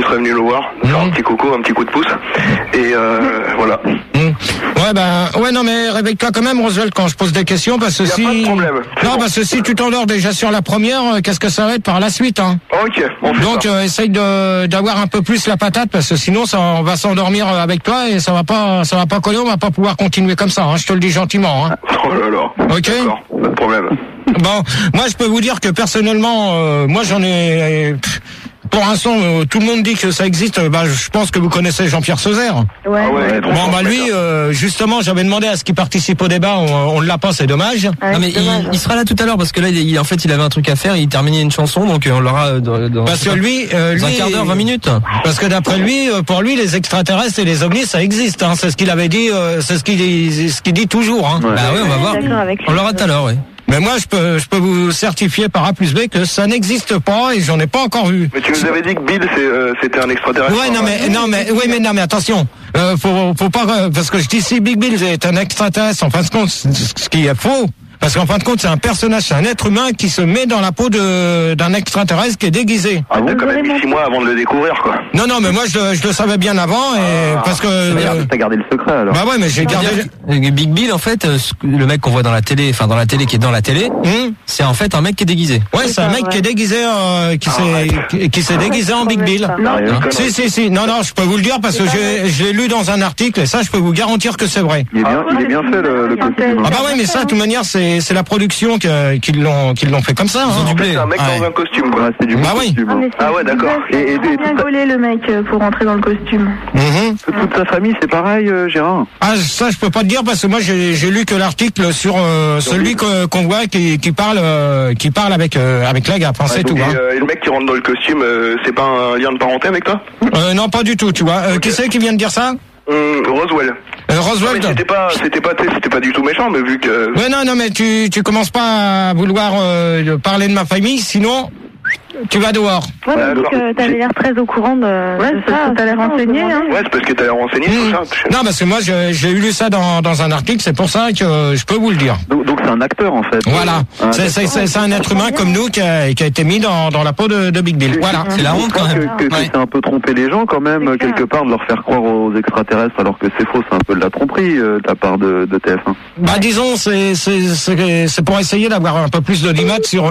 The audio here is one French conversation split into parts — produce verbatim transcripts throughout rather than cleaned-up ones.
serais venu le voir, mmh. faire un petit coucou, un petit coup de pouce. Et euh, voilà. Mmh. Ouais, ben, ouais, non, mais réveille-toi quand même, Roswell, quand je pose des questions, parce que y a si. Pas de problème. Non, bon. Parce que si tu t'endors déjà sur la première, qu'est-ce que ça va être par la suite, hein? Ok, on fait Donc, ça. euh, essaye de, d'avoir un peu plus la patate, parce que sinon, ça, on va s'endormir avec toi et ça va pas, ça va pas coller, on va pas pouvoir continuer comme ça, hein, je te le dis gentiment, hein. Oh là là. Ok. D'accord, pas de problème. Bon, moi, je peux vous dire que personnellement, euh, moi, j'en ai. Pff, pour l'instant, euh, tout le monde dit que ça existe. Bah, je pense que vous connaissez Jean-Pierre Sauzère. Ouais. Ah ouais, Bon, bah lui, euh, justement, j'avais demandé à ce qu'il participe au débat. On, on l'a pas, c'est dommage. Ah, non mais c'est dommage, il, hein. il sera là tout à l'heure parce que là, il, il- en fait, il avait un truc à faire. Il terminait une chanson, donc euh, on l'aura euh, dans, dans Parce que lui, euh, dans un lui, quart d'heure, vingt minutes. Parce que d'après lui, euh, pour lui, les extraterrestres et les ovnis, ça existe. Hein. C'est ce qu'il avait dit. Euh, c'est ce qu'il dit, ce qu'il dit toujours. Hein. Ouais. Bah oui, on va voir. D'accord avec lui. On l'aura tout à l'heure, oui. Mais moi, je peux, je peux vous certifier par A plus B que ça n'existe pas et j'en ai pas encore vu. Mais tu nous avais dit que Bill, c'est, euh, c'était un extraterrestre. Ouais, non mais, non mais, oui, mais non mais attention, euh, faut, faut pas, euh, parce que je dis si Big Bill est un extraterrestre, en fin de compte, ce qui est faux. Parce qu'en fin de compte, c'est un personnage, c'est un être humain qui se met dans la peau de, d'un extraterrestre qui est déguisé. Ah, t'as quand même mis six mois avant de le découvrir, quoi. Non, non, mais moi, je, je le savais bien avant, et Ah. parce que. T'as gardé, euh, t'as gardé le secret alors. bah ouais, mais j'ai gardé. C'est-à-dire, Big Bill, en fait, euh, ce- le mec qu'on voit dans la télé, enfin dans la télé qui est dans la télé, Hum c'est en fait un mec qui est déguisé. ouais, c'est C'est un ça, mec ouais. qui est déguisé, euh, qui s'est, Arrête. qui, qui s'est déguisé en Big Bill. Non, Rien, Hein. connerie. Si, si, si. Non, non, je peux vous le dire parce que j'ai, je l'ai lu dans un article et ça, je peux vous garantir que c'est vrai. Il est bien, il est bien fait le, le costume. Ah bah ouais, mais ça, de toute manière, c'est, c'est la production que, qui l'ont, qui l'ont fait comme ça. Ils ont Hein. du blé. C'est un mec Ouais. dans un costume, quoi. Ouais, c'est du Bah bon oui. costume. Ah, mais c'est Ah ouais, d'accord. Il Et- et- a et bien tout ça- gaulé le mec euh, pour rentrer dans le costume. Mhm. Toute ta famille, c'est pareil, euh, Gérard. Ah, ça, je peux pas te dire parce que moi, j'ai, j'ai lu que l'article sur euh, celui que, qu'on voit qui, qui parle, euh, qui parle avec, euh, avec la gaffe. Hein, c'est Ouais, tout. donc, Hein. et, euh, et le mec qui rentre dans le costume, euh, c'est pas un lien de parenté avec toi? Euh, non, pas du tout. Tu vois. Euh, Ok. Qui c'est qui vient de dire ça? Hum, Roswell. Euh, Non, Roswell. mais c'était pas, c'était pas, c'était pas du tout méchant, mais vu que. Ouais, non, non, mais tu, tu commences pas à vouloir euh, parler de ma famille, sinon tu vas dehors. Ouais, Ouais, mais donc d'accord. euh, t'avais l'air très au courant de, Ouais, de c'est ça, t'as l'air renseigné, hein. Ouais, c'est parce que t'as l'air renseigné sur Mmh. ça. Non, parce que moi, je- j'ai lu ça dans, dans un article, c'est pour ça que je peux vous le dire. Donc, donc c'est un acteur en fait. Voilà, Ah, c'est, c'est, c'est, c'est un être humain comme nous qui a, qui a été mis dans, dans la peau de, de Big Bill. Voilà. C'est la honte quand même. Que, que, que Ouais. c'est un peu tromper les gens quand même, C'est clair. quelque part, de leur faire croire aux extraterrestres alors que c'est faux, c'est un peu de la tromperie euh, de la part de, de T F un. Bah, disons, c'est, c'est, c'est, c'est pour essayer d'avoir un peu plus d'audimat sur,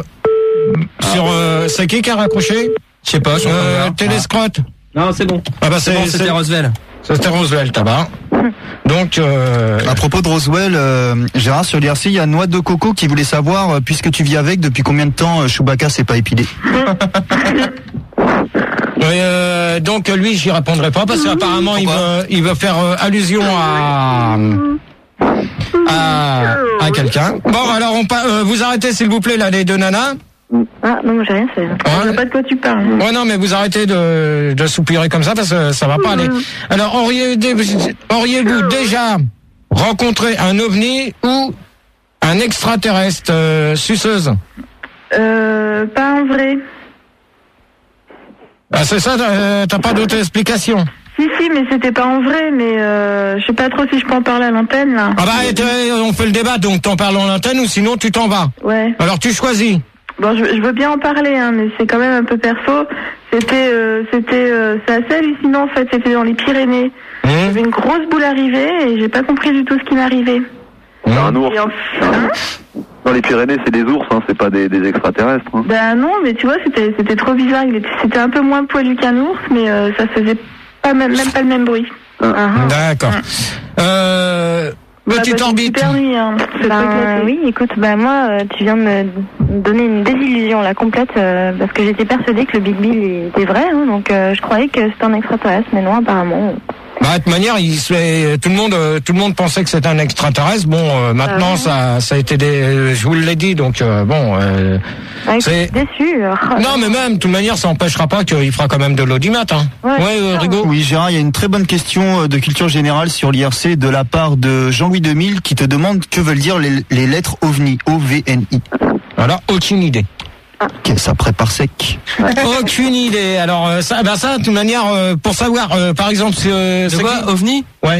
sur, euh, c'est qui qui a raccroché? Je sais pas, je suis en train de Euh, voir. Télescrotte. Non, c'est bon. Ah bah, C'est c'est, bon, c'était c'est- Roswell. c'était Roswell, tabac. Donc, euh, À propos de Roswell, euh, Gérard, sur l'I R C, il y a Noix de Coco qui voulait savoir, euh, puisque tu vis avec, depuis combien de temps euh, Chewbacca s'est pas épilé? Euh, donc lui, j'y répondrai pas parce qu'apparemment il veut, il veut faire euh, allusion à à, à quelqu'un. Bon, alors on pa- euh, vous arrêtez s'il vous plaît là les deux nanas. Ah, non, j'ai rien fait. Je sais pas de quoi tu parles. Ouais, non, mais vous arrêtez de, de soupirer comme ça parce que ça va pas aller. Alors auriez- auriez-vous déjà rencontré un ovni ou un extraterrestre euh, suceuse? Euh, pas en vrai. Ah, c'est ça, t'as t'as pas d'autre explication? Si, si, mais c'était pas en vrai, mais euh, je sais pas trop si je peux en parler à l'antenne, là. Ah bah, et, on fait le débat, donc t'en parles en antenne ou sinon tu t'en vas. Ouais. Alors tu choisis. Bon, je, je veux bien en parler, hein, mais c'est quand même un peu perso. C'était, euh, c'était, euh, c'est assez hallucinant, en fait. C'était dans les Pyrénées. Mmh. J'avais une grosse boule arrivée et j'ai pas compris du tout ce qui m'arrivait. C'est un ours. Et enfin, Dans les Pyrénées, c'est des ours, hein, c'est pas des, des extraterrestres. Hein. ben non, mais tu vois, c'était, c'était trop bizarre. Il était, c'était un peu moins poilu qu'un ours, mais euh, ça faisait pas même, même pas le même bruit. Ah. Ah, ah. D'accord. Euh, Bah, petite bah, c'est orbite. super nuit, hein. C'est Ben, très classé. oui, écoute, bah moi, euh, tu viens de me donner une désillusion là complète euh, parce que j'étais persuadée que le Big Bill était vrai, hein, donc euh, je croyais que c'était un extraterrestre, mais non, apparemment. Bah, de toute manière, il se fait, tout le monde, euh, tout le monde pensait que c'était un extraterrestre. Bon, euh, maintenant, Ah. ça, ça a été des, je vous l'ai dit, donc euh, bon. Euh, Ah, écoute, c'est- je suis déçue. Oh, non, mais même, de toute manière, ça n'empêchera pas qu'il fera quand même de l'audimat. Hein. Ouais, Ouais, c'est euh, ça, Rigaud. Oui, Gérard, il y a une très bonne question euh, de culture générale sur l'I R C de la part de Jean-Louis deux mille qui te demande que veulent dire les, les lettres OVNI, O V N I. Voilà, aucune idée. Ok, ça prépare sec. Aucune idée. Alors euh, ça, bah ça, de toute manière, euh, pour savoir, euh, par exemple, c'est, euh, De c'est quoi, qui OVNI? Ouais.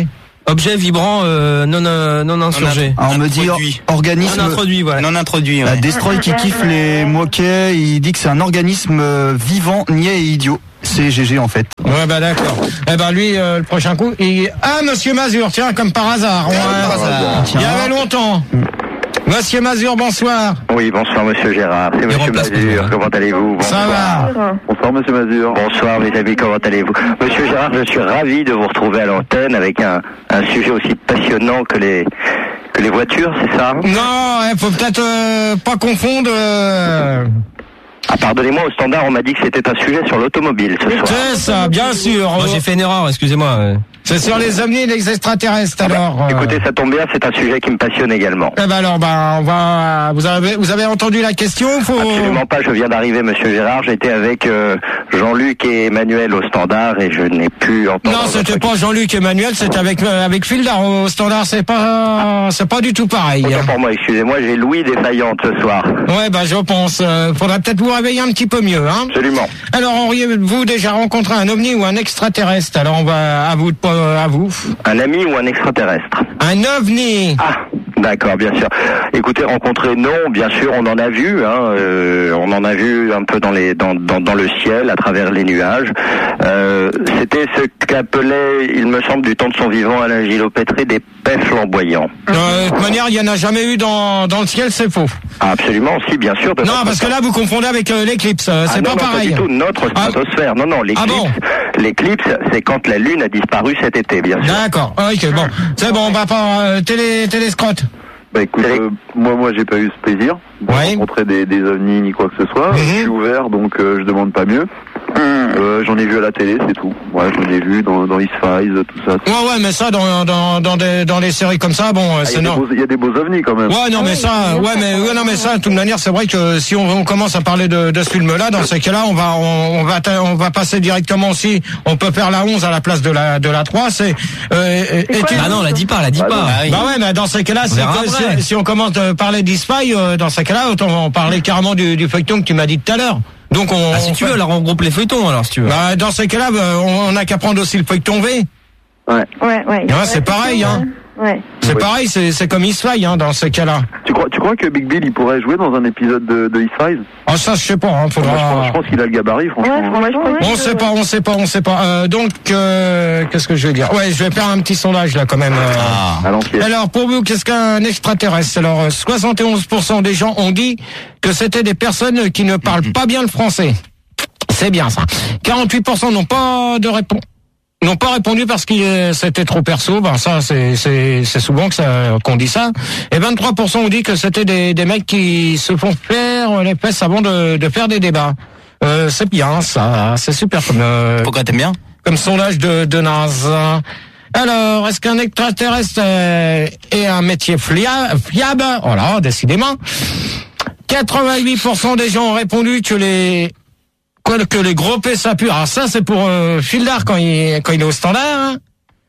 Objet vibrant euh, non euh, non insurgé. Ah, on me dit or- organisme Non introduit, voilà. Non introduit. La Ouais. Destroy qui kiffe les moquets, il dit que c'est un organisme euh, vivant, niais et idiot. C'est G G en fait. Ouais, bah d'accord. Eh ben lui, euh, le prochain coup, il... Ah, Monsieur Mazur, tiens, comme par hasard. Ouais. par hasard. Il y avait longtemps. Monsieur Mazur, bonsoir. Oui, bonsoir Monsieur Gérard, c'est Monsieur remplace Mazur, toujours, hein. comment allez-vous? Ça Bonsoir. va. Bonsoir Monsieur Mazur. Bonsoir mes amis, comment allez-vous? Monsieur Gérard, je suis ravi de vous retrouver à l'antenne avec un, un sujet aussi passionnant que les que les voitures, c'est ça? Non, il faut peut-être euh, pas confondre. Euh... Ah, pardonnez-moi, au standard, on m'a dit que c'était un sujet sur l'automobile ce soir. C'est ça, bien sûr. Moi j'ai fait une erreur, excusez-moi. euh. C'est sur les ovnis et les extraterrestres alors. euh. Écoutez, ça tombe bien, c'est un sujet qui me passionne également. Eh ben alors, ben on va. Vous avez vous avez entendu la question? Faut. Absolument pas, je viens d'arriver, Monsieur Gérard. J'étais avec euh, Jean-Luc et Emmanuel au standard et je n'ai pu entendre. Non, c'était votre pas Jean-Luc et Emmanuel, c'était avec euh, avec Fildar au standard. C'est pas c'est pas du tout pareil. Autant pour moi, excusez-moi, j'ai Louis défaillante ce soir. Ouais, bah je pense. Euh, faudrait peut-être vous réveiller un petit peu mieux, hein. Absolument. Alors, auriez-vous déjà rencontré un ovni ou un extraterrestre? Alors, on va à vous, euh, à vous. Un ami ou un extraterrestre? Un ovni. Ah, d'accord, bien sûr. Écoutez, rencontrer, non, bien sûr, on en a vu, hein, euh, on en a vu un peu dans les, dans, dans, dans le ciel, à travers les nuages. Euh, c'était ce qu'appelait, il me semble, du temps de son vivant, Alain Gillot-Pétré, des pets flamboyants. Euh, de toute manière, il y en a jamais eu dans dans le ciel, c'est faux. Ah, absolument, si, bien sûr. De Non, notre parce que temps. là, vous confondez avec euh, l'éclipse. euh, Ah c'est non, pas non, pareil. Pas du tout, notre Ah. stratosphère. Non, non, l'éclipse, Ah bon l'éclipse, c'est quand la Lune a disparu cet été, bien sûr. D'accord. Ah, ok, bon. C'est bon, on va pas euh, télé téléscrotte. Bah écoute, Allez. euh, moi moi j'ai pas eu ce plaisir de Ouais. rencontrer des, des ovnis ni quoi que ce soit. Mhm. Je suis ouvert donc euh, je demande pas mieux. Euh, j'en ai vu à la télé, c'est tout. Ouais, j'en ai vu dans dans X-Files, tout ça. Ouais, ouais, mais ça, dans dans dans des dans les séries comme ça, bon, euh, Ah, Il c'est y, a des non. beaux- il y a des beaux ovnis quand même. Ouais, non, mais ça, ouais, mais ouais, non, mais ça, de toute manière, c'est vrai que si on, on commence à parler de, de ce film-là, dans ces cas-là, on va, on, on va, ta- on va passer directement aussi. On peut faire la onze à la place de la de la trois. C'est euh, C'est quoi, étude- Ah non, la dit pas, la dit Ah, pas. non. Ah oui. Bah ouais, mais dans ces cas-là, On si, verra si- après. si on commence à parler d'E-Spy, euh, dans ces cas-là, autant en parler carrément du, du feuilleton que tu m'as dit tout à l'heure. Donc on. Ah, si on tu fait- veux, alors on regroupe les feuilletons, alors si tu veux. Bah, dans ces cas-là, bah, on, on a qu'à prendre aussi le feuilleton V. Ouais, ouais. Ouais, c'est pareil, hein. Ouais. C'est Ouais. pareil, c'est c'est comme X-Files, hein, dans ces cas-là. Tu crois tu crois que Big Bill il pourrait jouer dans un épisode de, de X-Files? Ah, ça, je sais pas, hein, faudra. Moi, je pense, je pense qu'il a le gabarit, franchement. Ouais, Moi, je crois franchement, que- On ouais, sait je- pas, on sait pas, on sait pas. Euh, donc, euh, qu'est-ce que je vais dire? Ouais, je vais faire un petit sondage là quand même. euh. Ah. À l'entier. Alors, pour vous, qu'est-ce qu'un extraterrestre? Alors, euh, soixante et onze pour cent des gens ont dit que c'était des personnes qui ne parlent pas bien le français. C'est bien ça. quarante-huit pour cent n'ont pas de réponse. N'ont pas répondu parce que euh, c'était trop perso. Ben ça, c'est c'est c'est souvent que ça qu'on dit ça. Et vingt-trois pour cent ont dit que c'était des des mecs qui se font faire les fesses avant de de faire des débats. Euh, c'est bien ça, c'est super comme euh, Pourquoi t'aimes bien? comme sondage de de NASA. Alors, est-ce qu'un extraterrestre euh, est un métier flia- fiable? Voilà, décidément. quatre-vingt-huit pour cent des gens ont répondu que les quoi, que les gros P ça pue. Alors ça, c'est pour euh, Fildar quand il quand il est au standard. Hein.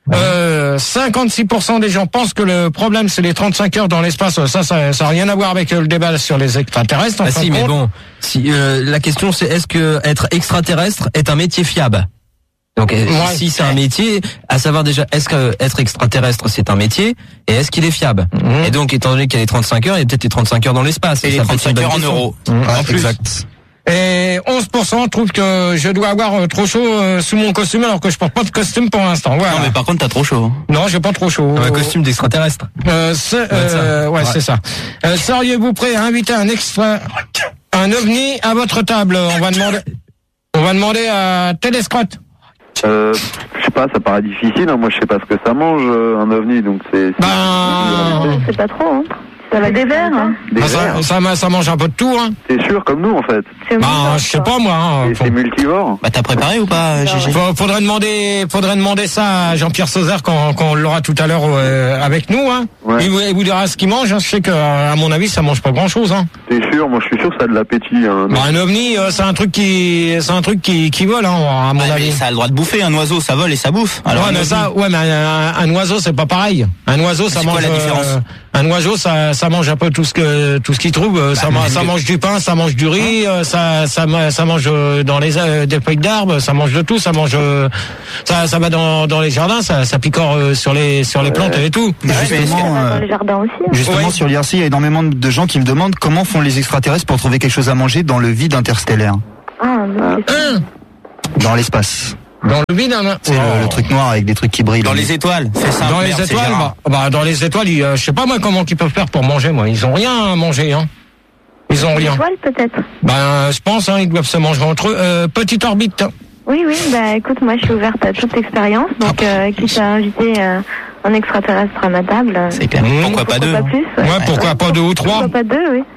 Euh, cinquante-six pour cent des gens pensent que le problème c'est les trente-cinq heures dans l'espace. Ça, ça, ça a rien à voir avec euh, le débat sur les extraterrestres. en Ah fin si, de mais compte. bon, si euh, la question c'est est-ce que être extraterrestre est un métier fiable? Donc euh, Ouais. si c'est un métier, à savoir déjà est-ce que être extraterrestre c'est un métier et est-ce qu'il est fiable? Mhm. Et donc étant donné qu'il y a les trente-cinq heures, il y a peut-être les trente-cinq heures dans l'espace. Et les Ça peut être une trente-cinq bonne heures en question. euros. Ouais, En plus. Exact. Et onze pour cent trouvent que je dois avoir euh, trop chaud euh, sous mon costume alors que je porte pas de costume pour l'instant. Voilà. Non mais par contre t'as trop chaud. Non, j'ai pas trop chaud. Un costume d'extraterrestre. Euh, c'est, euh, ça. ouais, Ouais. c'est ça. Euh, seriez-vous prêt à inviter un extra, un ovni à votre table? On va demander, on va demander à Téléscrotte. Euh, je sais pas, ça paraît difficile. Hein. Moi, je sais pas ce que ça mange euh, un ovni, donc c'est. c'est- Ben, C'est pas trop, hein. Ça va des verres, hein. Des ça, vers. ça, ça, ça mange un peu de tout, hein. C'est sûr, comme nous en fait. C'est Bah, bon, je sais pas moi. Hein. Et c'est multivore. Bah t'as préparé ou pas, Gigi? Faut- Faudrait demander, faudrait demander ça à Jean-Pierre Sauzard quand, quand on l'aura tout à l'heure euh, avec nous, hein. Ouais. Il vous, il vous dira ce qu'il mange. Hein. Je sais que, à mon avis, ça mange pas grand-chose. Hein. C'est sûr, moi je suis sûr que ça a de l'appétit. Hein. Bon, un ovni, euh, c'est un truc qui, c'est un truc qui, qui vole, hein, à mon Ouais, avis. mais ça a le droit de bouffer, un oiseau, ça vole et ça bouffe. Alors, ouais, un mais ovni- ça, ouais, mais un, un oiseau, c'est pas pareil. Un oiseau, ça C'est mange. quoi la différence euh, un oiseau, ça, ça mange un peu tout ce que, tout ce qu'il trouve. Euh, ça, Bah, ma- ça mange du pain, ça mange du riz, euh, ça, ça, ma- ça mange euh, dans les euh, des feuilles d'arbres, ça mange de tout, ça mange, euh, ça, ça va dans, dans les jardins, ça, ça picore euh, sur les, sur les plantes et tout. Justement, Dans euh, les jardins aussi. hein. justement Ouais. sur l'I R C, il y a énormément de gens qui me demandent comment font les extraterrestres pour trouver quelque chose à manger dans le vide interstellaire, Ah, bonne question. Hein dans l'espace. Dans le vide, hein. C'est le, le truc noir avec des trucs qui brillent. Dans les étoiles, c'est ça. Dans les étoiles, bah, bah, dans les étoiles, ils, euh, je sais pas moi comment ils peuvent faire pour manger, moi. Ils ont rien à manger, hein. Ils ont rien. Étoile, peut-être. Ben, je pense, hein, ils doivent se manger entre eux. Euh, petite orbite. hein. Oui, oui, bah écoute, moi je suis ouverte à toute expérience, donc euh, quitte à inviter euh, un extraterrestre à ma table. euh, C'est clair. Mmh. Pourquoi pas deux pas plus Ouais, pourquoi pas deux ou trois? Pourquoi pas deux, oui.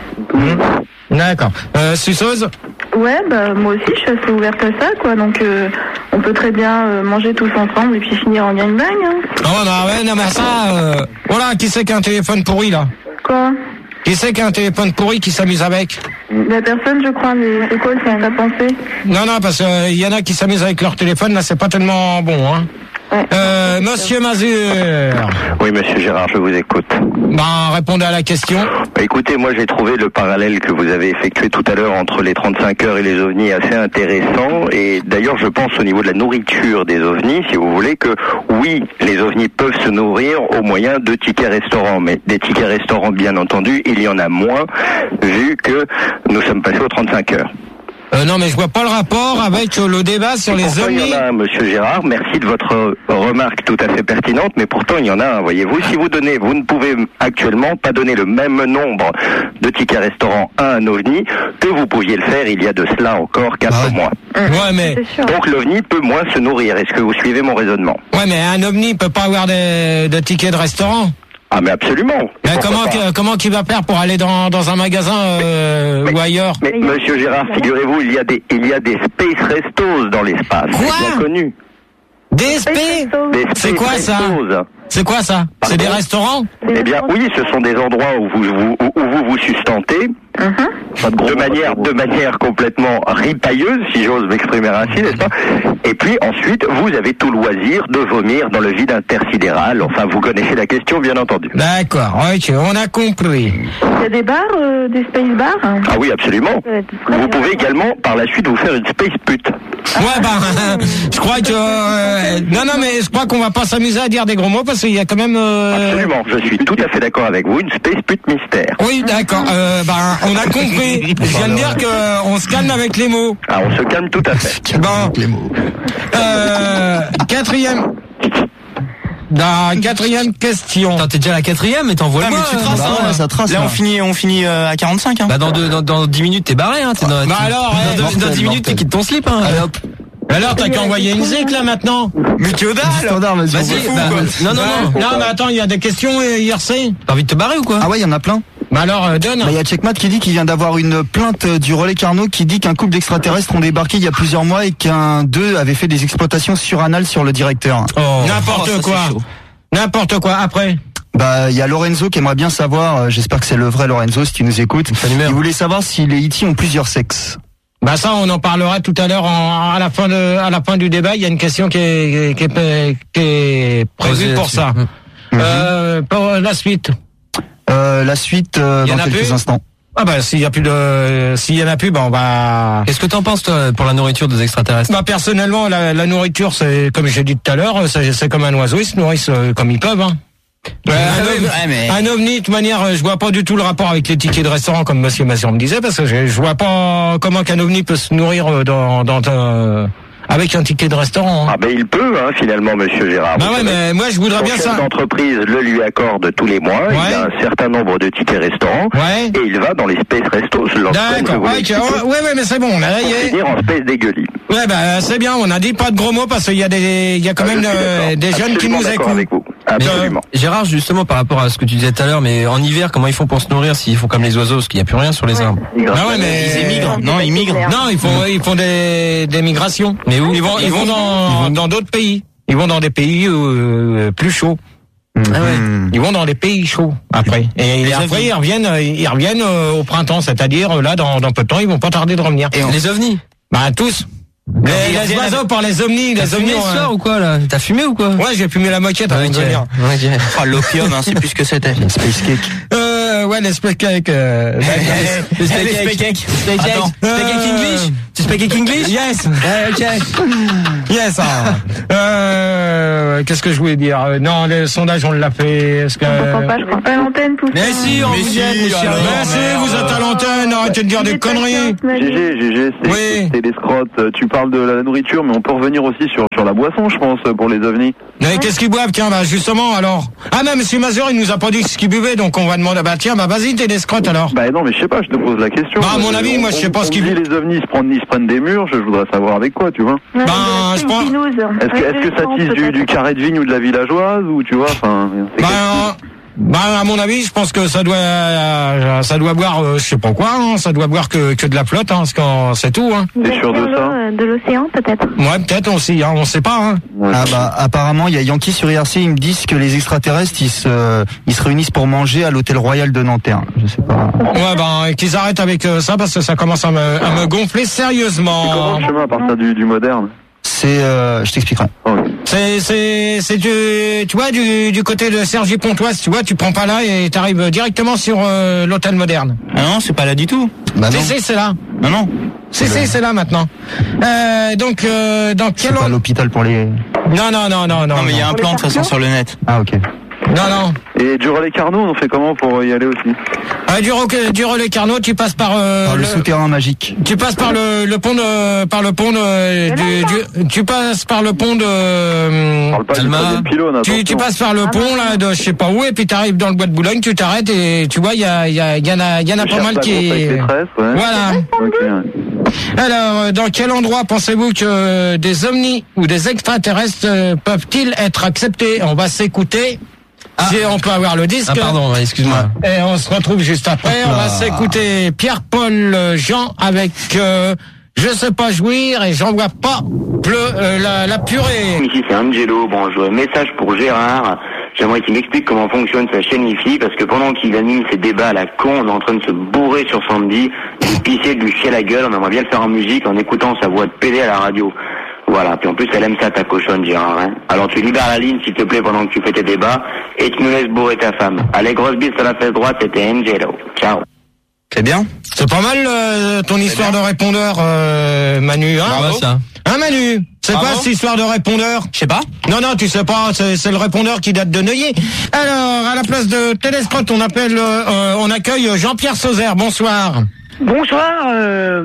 D'accord. Euh, suceuse? Ouais, bah moi aussi je suis assez ouverte à ça, quoi. Donc euh, on peut très bien euh, manger tous ensemble et puis finir en gangbang. Hein. Ah ouais, bah ouais, non, mais ça, euh, voilà, qui c'est qui a un téléphone pourri, là? Quoi? Qui c'est qui a un téléphone pourri qui s'amuse avec? La personne, je crois, mais c'est quoi ça, ta pensée? Non, non, parce qu'il y en a qui s'amusent avec leur téléphone, là, c'est pas tellement bon, hein. Ouais. Euh, Monsieur Mazur, Oui, monsieur Gérard, je vous écoute. ben, répondez à la question. Bah, écoutez, moi j'ai trouvé le parallèle que vous avez effectué tout à l'heure entre les trente-cinq heures et les ovnis assez intéressant. Et d'ailleurs, je pense au niveau de la nourriture des ovnis, si vous voulez, que oui, les ovnis peuvent se nourrir au moyen de tickets restaurants. Mais des tickets restaurants, bien entendu, il y en a moins, vu que nous sommes passés aux trente-cinq heures. Euh, non, mais je vois pas le rapport avec euh, le débat sur les Pourtant, il ovnis. y en a un, monsieur Gérard. Merci de votre remarque tout à fait pertinente, mais pourtant, il y en a un, voyez-vous. Si vous donnez, vous ne pouvez actuellement pas donner le même nombre de tickets restaurants à un ovni que vous pouviez le faire il y a de cela encore quatre Ah ouais. mois. Ouais, mais, C'est sûr. Donc, l'ovni peut moins se nourrir. Est-ce que vous suivez mon raisonnement? ouais, mais un ovni peut pas avoir de, de tickets de restaurant. Ah, mais absolument. Mais Pourquoi comment, pas que- comment qu'il va faire pour aller dans, dans un magasin euh, Mais- ou ailleurs? Mais, monsieur Gérard, figurez-vous, il y a des, il y a des space restos dans l'espace. Quoi? C'est bien connu. D S P? Des C'est space quoi ça? restos. C'est quoi ça? C'est des restaurants? Eh bien, oui, ce sont des endroits où vous vous, où vous, vous sustentez de manière, de manière complètement ripailleuse, si j'ose m'exprimer ainsi, n'est-ce pas? Et puis ensuite, vous avez tout loisir de vomir dans le vide intersidéral. Enfin, vous connaissez la question, bien entendu. D'accord, ok, on a compris. Il y a des bars, euh, des space bars. Ah oui, absolument. Vous pouvez également, par la suite, vous faire une space pute. Ouais, bah, je crois que... euh, non, non, mais je crois qu'on va pas s'amuser à dire des gros mots parce qu'il y a quand même... euh, Absolument, je suis tout à fait d'accord avec vous. Une space pute mystère. Oui, d'accord. Euh, bah, on a compris. Je viens de dire que on se calme avec les mots. Ah, on se calme tout à fait. Bon. Euh, quatrième. La quatrième question. Attends, t'es déjà à la quatrième, mais t'envoies Ah, moi. mais tu traces, bah hein. ouais, ça trace, Là, là. on finit, on finit euh, à quarante-cinq. Hein. Bah dans, deux, dans, dans dix minutes t'es barré, hein. T'es dans, Bah tu- alors, dans, ouais, deux- mortel, dans dix minutes mortel. tu quittes ton slip, hein. Allez, hop. Alors, t'as qu'à envoyer une zik là maintenant. Mais que dalle. Standard, vas-y. Vas-y. fou, bah, quoi. non, non, non. Non, mais attends, il y a des questions euh, I R C. T'as envie de te barrer ou quoi? Ah ouais, il y en a plein. Bah alors, euh, donne. Bah, il y a Checkmat qui dit qu'il vient d'avoir une plainte euh, du relais Carnot qui dit qu'un couple d'extraterrestres ont débarqué il y a plusieurs mois et qu'un d'eux avait fait des exploitations suranales sur le directeur. Oh, N'importe oh, ça, quoi. c'est chaud. N'importe quoi. Après. Bah, il y a Lorenzo qui aimerait bien savoir, euh, j'espère que c'est le vrai Lorenzo si tu nous écoutes. numéro. Il voulait savoir si les E T ont plusieurs sexes. Bah ça, on en parlera tout à l'heure en- à la fin de, à la fin du débat. Il y a une question qui est, qui est, qui est prévue Posez pour là-dessus. ça. Mhm. Euh, pour la suite. Euh, la suite euh, Il y en dans a quelques plus instants. Ah bah s'il y a plus de, s'il y en a plus, bah on va. Qu'est-ce que t'en penses, toi, pour la nourriture des extraterrestres? Bah personnellement, la, la nourriture, c'est comme j'ai dit tout à l'heure, c'est c'est comme un oiseau, ils se nourrissent euh, comme ils peuvent. Hein. Ouais, un, ovni, ouais, mais- un ovni, de toute manière, euh, je vois pas du tout le rapport avec les tickets de restaurant, comme Monsieur Mazur me disait, parce que je, je vois pas comment qu'un ovni peut se nourrir euh, dans, dans un, avec un ticket de restaurant. Hein. Ah ben il peut, hein, finalement, monsieur Gérard. Bah Vous ouais, savez, mais moi je voudrais son bien chef ça. d'entreprise le lui accorde tous les mois. Ouais. Il a un certain nombre de tickets restaurants. Ouais. Et il va dans les space restos. D'accord, ouais, ok, ouais, ouais, ouais, mais c'est bon, là, Pour y est. finir en space dégueulis. Ouais, bah, c'est bien, on a dit pas de gros mots parce qu'il y a des, il y a quand Ah, même je suis euh, d'accord. des jeunes qui Absolument nous d'accord écoutent. avec vous. Mais, Absolument. euh, Gérard, justement, par rapport à ce que tu disais tout à l'heure, mais en hiver, comment ils font pour se nourrir s'ils font comme les oiseaux, parce qu'il n'y a plus rien sur les arbres? Bah ouais, mais Ils émigrent. Non, ils migrent. Non, ils font, ils font des, des migrations. Mais où? Ils vont, ils vont dans, dans d'autres pays. Ils vont dans des pays euh, plus chauds. Mhm. Ah ouais. Ils vont dans les pays chauds après. Et Les après ovnis. ils reviennent, euh, ils reviennent euh, au printemps, c'est-à-dire euh, là dans, dans peu de temps ils vont pas tarder de revenir. Et les ovnis. Bah tous. Les, ils les reviennent oiseaux avec- par les omnis, T'as les fumé omnis. ce ont, soir euh, ou quoi là? T'as fumé ou quoi? Ouais, j'ai fumé la moquette avant de venir. Ok. Oh, l'opium, hein, c'est plus ce que c'était. Space Cake. Euh, ouais, les speak cake. Euh, Le steak Les cake. steak cake. Steak cake. Attends. Steak cake Euh, English? Tu speak cake English? Yes. Ouais, ok. Yes. Ah. Euh, qu'est-ce que je voulais dire? Euh, Non, le sondage on l'a fait. Est-ce que On t'entend pas, je crois. Pas l'antenne, tout ça. Mais si, on Mais vous si, aide, mes chers. alors. Mais si, vous êtes à l'antenne, arrêtez de dire des conneries. G G, G G, c'est Oui. c'est les scrottes. Tu parles de la nourriture, mais on peut revenir aussi sur, sur la boisson, je pense, pour les ovnis. Mais qu'est-ce qu'ils boivent? Tiens, bah justement, alors. Ah non, monsieur Mazur, il nous a pas dit ce qu'il buvait, donc on va demander. Bah tiens, bah vas-y, t'es l'escrotte alors. Bah non, mais je sais pas, je te pose la question. Bah, à mon Euh, avis, on- moi, je sais on- pas ce on qu'ils- dit les ovnis se prennent, ils se prennent des murs, je voudrais savoir avec quoi, tu vois. Ouais, Ben, mais je pense- Est-ce que, est-ce que ça tisse du, du carré de vigne ou de la villageoise, ou tu vois, enfin... c'est Bah, quelque- euh, bah, à mon avis, je pense que ça doit, euh, ça doit boire, euh, je sais pas quoi, hein, ça doit boire que, que de la flotte, hein, parce que c'est tout, hein. T'es sûr de ça? De l'océan, peut-être. Ouais, peut-être aussi, hein, on sait pas, hein. Ouais. Ah bah apparemment il y a Yankee sur I R C, ils me disent que les extraterrestres ils se ils se réunissent pour manger à l'hôtel Royal de Nanterre. Je sais pas. Ouais, ben, qu'ils arrêtent avec euh, ça, parce que ça commence à me, à me gonfler C'est comment sérieusement. le chemin à partir du, du moderne? C'est euh, je t'expliquerai. Oh, ok. C'est, c'est, c'est du, tu vois, du, du côté de Cergy-Pontoise, tu vois, tu prends pas là et t'arrives directement sur euh, l'hôtel moderne. Ah non, c'est pas là du tout. Bah non, Si, si, c'est là. Non, non. Si, si, c'est là maintenant. Euh, donc, euh, dans quel c'est pas ordre? l'hôpital pour les. Non, non, non, non, non. Non, mais il y a un Pour plan les de toute façon sur le net. Ah ok. Non, non. Et du relais Carnot, on fait comment pour y aller aussi? Euh, du, Roque- du relais Carnot, tu passes par, euh, Par le le- souterrain magique. tu passes par le, le pont de, par le pont de, du, du- tu passes par le pont de, On parle pas Alma. du troisième pylône, tu, tu attention. passes par le pont, là, de, je sais pas où, et puis t'arrives dans le bois de Boulogne, tu t'arrêtes et tu vois, il y a, il y a, il y en a, il y en a Je pas cherche mal la qui grosse avec les tresses, ouais. Voilà. Ok, ouais. Alors, euh, dans quel endroit pensez-vous que des ovnis ou des extraterrestres euh, peuvent-ils être acceptés? On va s'écouter. Si on peut avoir le disque. Ah pardon, excuse-moi. Et on se retrouve juste après. Hop On là. va s'écouter Pierre-Paul Jean avec euh, Je sais pas jouir et j'en vois pas pleu, euh, la, la purée. Ici c'est Angelo, bon je veux un message pour Gérard, j'aimerais qu'il m'explique comment fonctionne sa chaîne Wi-Fi parce que pendant qu'il anime ses débats à la con, on est en train de se bourrer sur Sandy, de pisser, de lui chier la gueule, on aimerait bien le faire en musique en écoutant sa voix de pédé à la radio. Voilà, puis en plus elle aime ça ta cochonne Gérard, hein. Alors tu libères la ligne s'il te plaît pendant que tu fais tes débats et tu nous laisses bourrer ta femme. Allez, grosse bise sur la fesse droite, c'était Angelo. Ciao. C'est bien. C'est pas mal euh, ton histoire de répondeur, euh, Manu. Hein, Bravo, ça. Hein, Manu? C'est Bravo. quoi cette histoire de répondeur? Je sais pas. Non, non, tu sais pas, c'est, c'est le répondeur qui date de Neuilly. Alors, à la place de Télescrotte, on appelle, euh, euh, on accueille Jean-Pierre Sauzère. Bonsoir. Bonsoir, euh,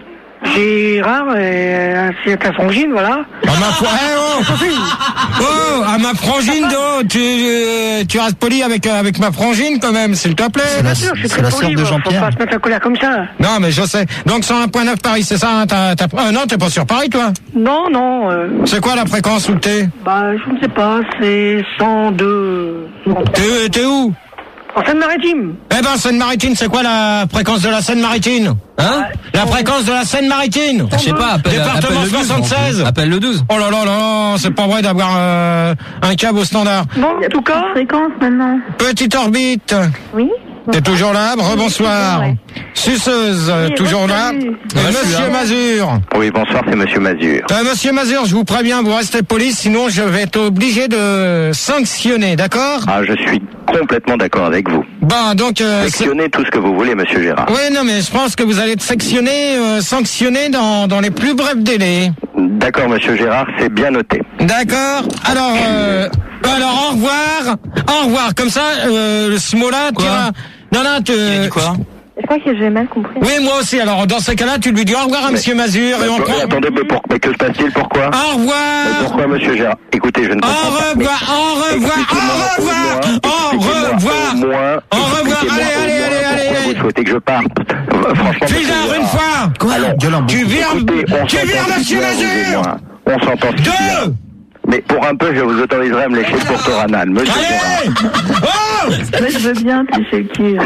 Gérard, et c'est ta frangine, voilà. À ma, fr- eh, oh, oh, à ma frangine, d'eau, tu, euh, tu restes poli avec, euh, avec ma frangine quand même, s'il te plaît. C'est la, Bien sûr, je suis c'est très la poli, sœur de moi, Faut Jean-Pierre. pas se mettre en colère comme ça. Non, mais je sais. Donc, cent un point neuf Paris, c'est ça, hein, t'as, t'as, euh, non, t'es pas sur Paris, toi? Non, non, euh, C'est quoi la fréquence où t'es? bah, je ne sais pas, c'est cent deux. T'es, t'es où? En Seine-Maritime. Eh ben, Seine-Maritime, c'est quoi la fréquence de la Seine-Maritime? Hein? La fréquence de la Seine-Maritime? Je sais pas, appelle, Département appelle le douze. soixante-seize. Appelle le douze. Oh là là là là, c'est pas vrai d'avoir euh, un câble au standard. Bon, en tout cas, Fréquence maintenant. Petite orbite, Oui. t'es toujours là? Rebonsoir. Ouais. Suceuse, euh, Oui, toujours là? re-salut. Et Ouais, je suis Monsieur là. Mazur. Oui, bonsoir, c'est Monsieur Mazur. Euh, Monsieur Mazur, je vous préviens, vous restez poli, sinon je vais être obligé de sanctionner, d'accord? Ah, je suis complètement d'accord avec vous. Bon, donc... Euh, c'est- Sectionnez tout ce que vous voulez, Monsieur Gérard. oui, non, mais je pense que vous allez être sectionné, euh, sanctionné dans, dans les plus brefs délais. D'accord, Monsieur Gérard, c'est bien noté. D'accord. Alors, euh, alors au revoir, au revoir. Comme ça, euh, ce mot-là, tu Quoi iras- Non, non, tu... Il a dit quoi? Je crois que j'ai mal compris. Oui, moi aussi. Alors, dans ces cas-là, tu lui dis au revoir à Monsieur Mazur et on Mais prend... attendez, mais, pour- mais que se passe-t-il? Pourquoi? Au Mais revoir. Pourquoi, Monsieur Gérard? Écoutez, je ne Au comprends pas. mais revoir, au revoir, expliquez-moi au revoir, au moins- revoir. expliquez-moi au moins- Au revoir, expliquez-moi allez, au allez, moins allez, pourquoi allez. Vous souhaitez que je parte? Euh, Franchement, Monsieur Fidard, Gérard. une fois. Quoi? Gueule un bon Tu coup. vires, Écoutez, on tu s'entend vires, si Monsieur bien, vous et Mazur. moi. On s'entend si bien. Deux. Mais pour un peu, je vous autoriserai à me lécher le porte-ranal, Monsieur Gérard. Allez. Oh. Moi, je veux bien, tu sais qui.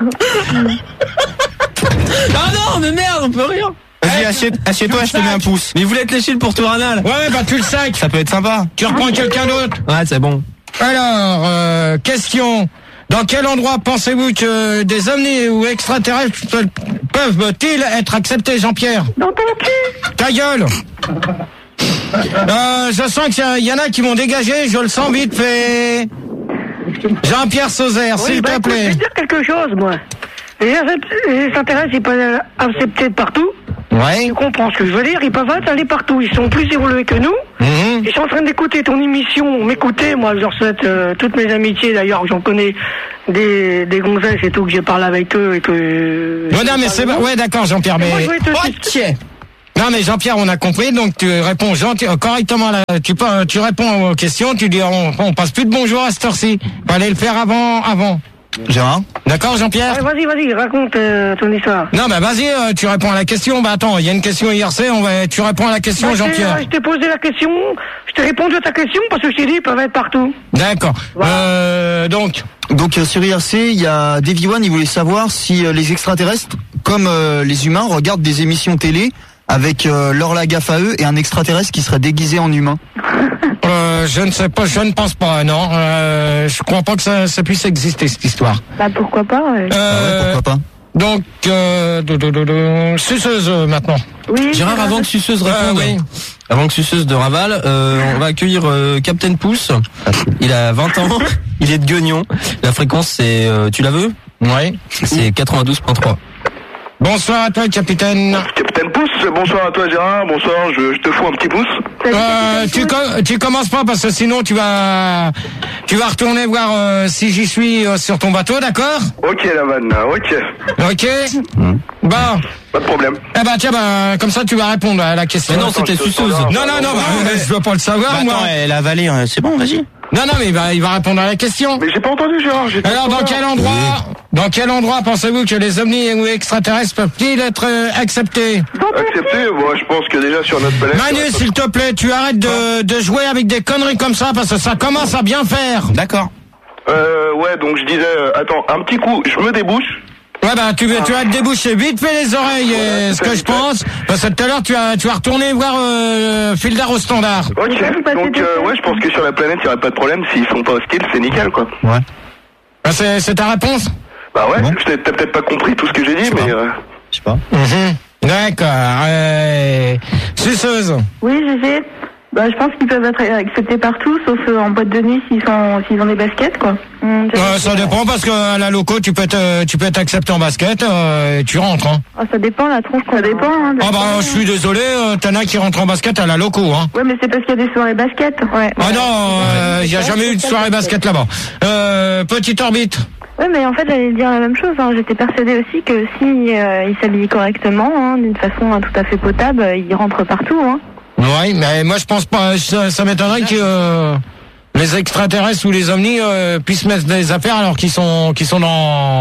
Ah non, mais merde, on peut rien. Vas-y, assieds- assieds-toi, je te mets un pouce. Mais il voulait te lécher le pourtour anal. Ouais, bah tu le sacs. Ça peut être sympa. Tu reprends quelqu'un d'autre. Ouais, c'est bon. Alors, euh, question. Dans quel endroit pensez-vous que des ovnis ou extraterrestres peuvent-ils être acceptés, Jean-Pierre? Dans ton cul. Ta gueule. Euh, je sens qu'il y en a qui m'ont dégagé, je le sens vite fait. Jean-Pierre Sauzère, Oui, s'il bah, te écoute, je plaît. vais te dire quelque chose, moi. Les extraterrestres, ils peuvent être acceptés partout. Ouais. Tu comprends ce que je veux dire? Ils peuvent être aller partout. Ils sont plus évolués que nous. Mmh. Ils sont en train d'écouter ton émission, m'écouter. Moi, je leur souhaite euh, toutes mes amitiés. D'ailleurs, j'en connais des, des gonzesses et tout, que j'ai parlé avec eux et que... Ouais, non, mais c'est... Ouais, d'accord, Jean-Pierre, mais... Moi, je voulais te- Ok. Non, mais Jean-Pierre, on a compris, donc tu réponds gentil, correctement à la... Tu, pas- tu réponds aux questions, tu dis, on, on passe plus de bonjour à cette heure-ci. Fallait le faire avant, avant. Gérard? D'accord, Jean-Pierre? Ouais, vas-y, vas-y, raconte euh, ton histoire. Non, bah vas-y, euh, tu réponds à la question. Bah attends, il y a une question I R C, on va, tu réponds à la question, Bah, je t'ai- Jean-Pierre. Je t'ai posé la question, je t'ai répondu à ta question parce que je t'ai dit ils peuvent être partout. D'accord. Voilà. Euh, donc, Donc euh, sur I R C, il y a Davy One, il voulait savoir si euh, les extraterrestres, comme euh, les humains, regardent des émissions télé avec euh, leur la gaffe à eux et un extraterrestre qui serait déguisé en humain. euh, je ne sais pas, je ne pense pas, non. Euh, je crois pas que ça, ça puisse exister, cette histoire. Bah pourquoi pas ouais. Ah ouais, Euh, pourquoi pas? donc, euh, do, do, do, do, suceuse euh, maintenant. Oui. Gérard, avant que Suceuse réponde, Euh, oui. avant que Suceuse de Raval, euh, on va accueillir euh, Captain Pouce. Il a vingt ans, il est de Guignon. La fréquence, c'est, euh, tu la veux? Oui. C'est quatre-vingt-douze point trois. Bonsoir à toi, capitaine. Capitaine Pouce, bonsoir à toi Gérard, bonsoir, je, je te fous un petit pouce. Euh, tu, com- tu commences pas parce que sinon tu vas tu vas retourner voir euh, si j'y suis euh, sur ton bateau, d'accord? Ok la vanne, ok, Ok. Bon. pas de problème. Eh ben tiens, bah, comme ça tu vas répondre à la question. Mais non, c'était je te Suceuse. standard. Non, non, non, bah, euh, je veux pas le savoir, Bah, moi. attends, elle a avalé, euh, c'est bon, vas-y. Non, non, mais il va, il va répondre à la question. Mais j'ai pas entendu Gérard, j'ai Alors, dans quel endroit, dans quel endroit pensez-vous que les ovnis ou extraterrestres peuvent-ils être euh, acceptés? accepté? Bon, je pense que déjà sur notre planète... Manu, s'il te plaît, tu arrêtes de, de jouer avec des conneries comme ça parce que ça commence à bien faire. D'accord. Euh, ouais, donc je disais, euh, attends, un petit coup, je me débouche. Ouais, bah, tu, tu vas te déboucher vite fait les oreilles, et ce que je pense, parce que tout à l'heure, tu vas, tu vas retourner voir, euh, Fildar au standard. Ok, donc euh, ouais, je pense que sur la planète, il y aurait pas de problème, s'ils sont pas hostiles, c'est nickel, quoi. Ouais. Ah, c'est, c'est ta réponse? Bah ouais, Bon. je t'ai- t'as peut-être pas compris tout ce que j'ai dit, mais... Euh... Je sais pas. Mhm. D'accord, euh, suceuse. Oui, j'ai fait. Bah, je pense qu'ils peuvent être acceptés partout, sauf euh, en boîte de nuit s'ils sont, s'ils ont des baskets, quoi. Hum, je- Euh, ça dépend parce que à la loco, tu peux être, tu peux être accepté en basket, euh, et tu rentres, hein. Ah, ça dépend la tronche qu'on Ça dépend, hein. Ah bah, je suis désolé, euh, t'en as qui rentrent en basket à la loco, hein. Ouais, mais c'est parce qu'il y a des soirées basket. Ouais. Ah non, il n'y a jamais eu de soirée basket là-bas. Euh, petite orbite. Ouais, mais en fait, j'allais dire la même chose. Hein. J'étais persuadée aussi que si euh, ils s'habillent correctement, hein, d'une façon hein, tout à fait potable, euh, ils rentrent partout. Hein. Oui, mais moi je pense pas. Ça, ça m'étonnerait que euh, les extraterrestres ou les ovnis euh, puissent mettre des affaires alors qu'ils sont qu'ils sont dans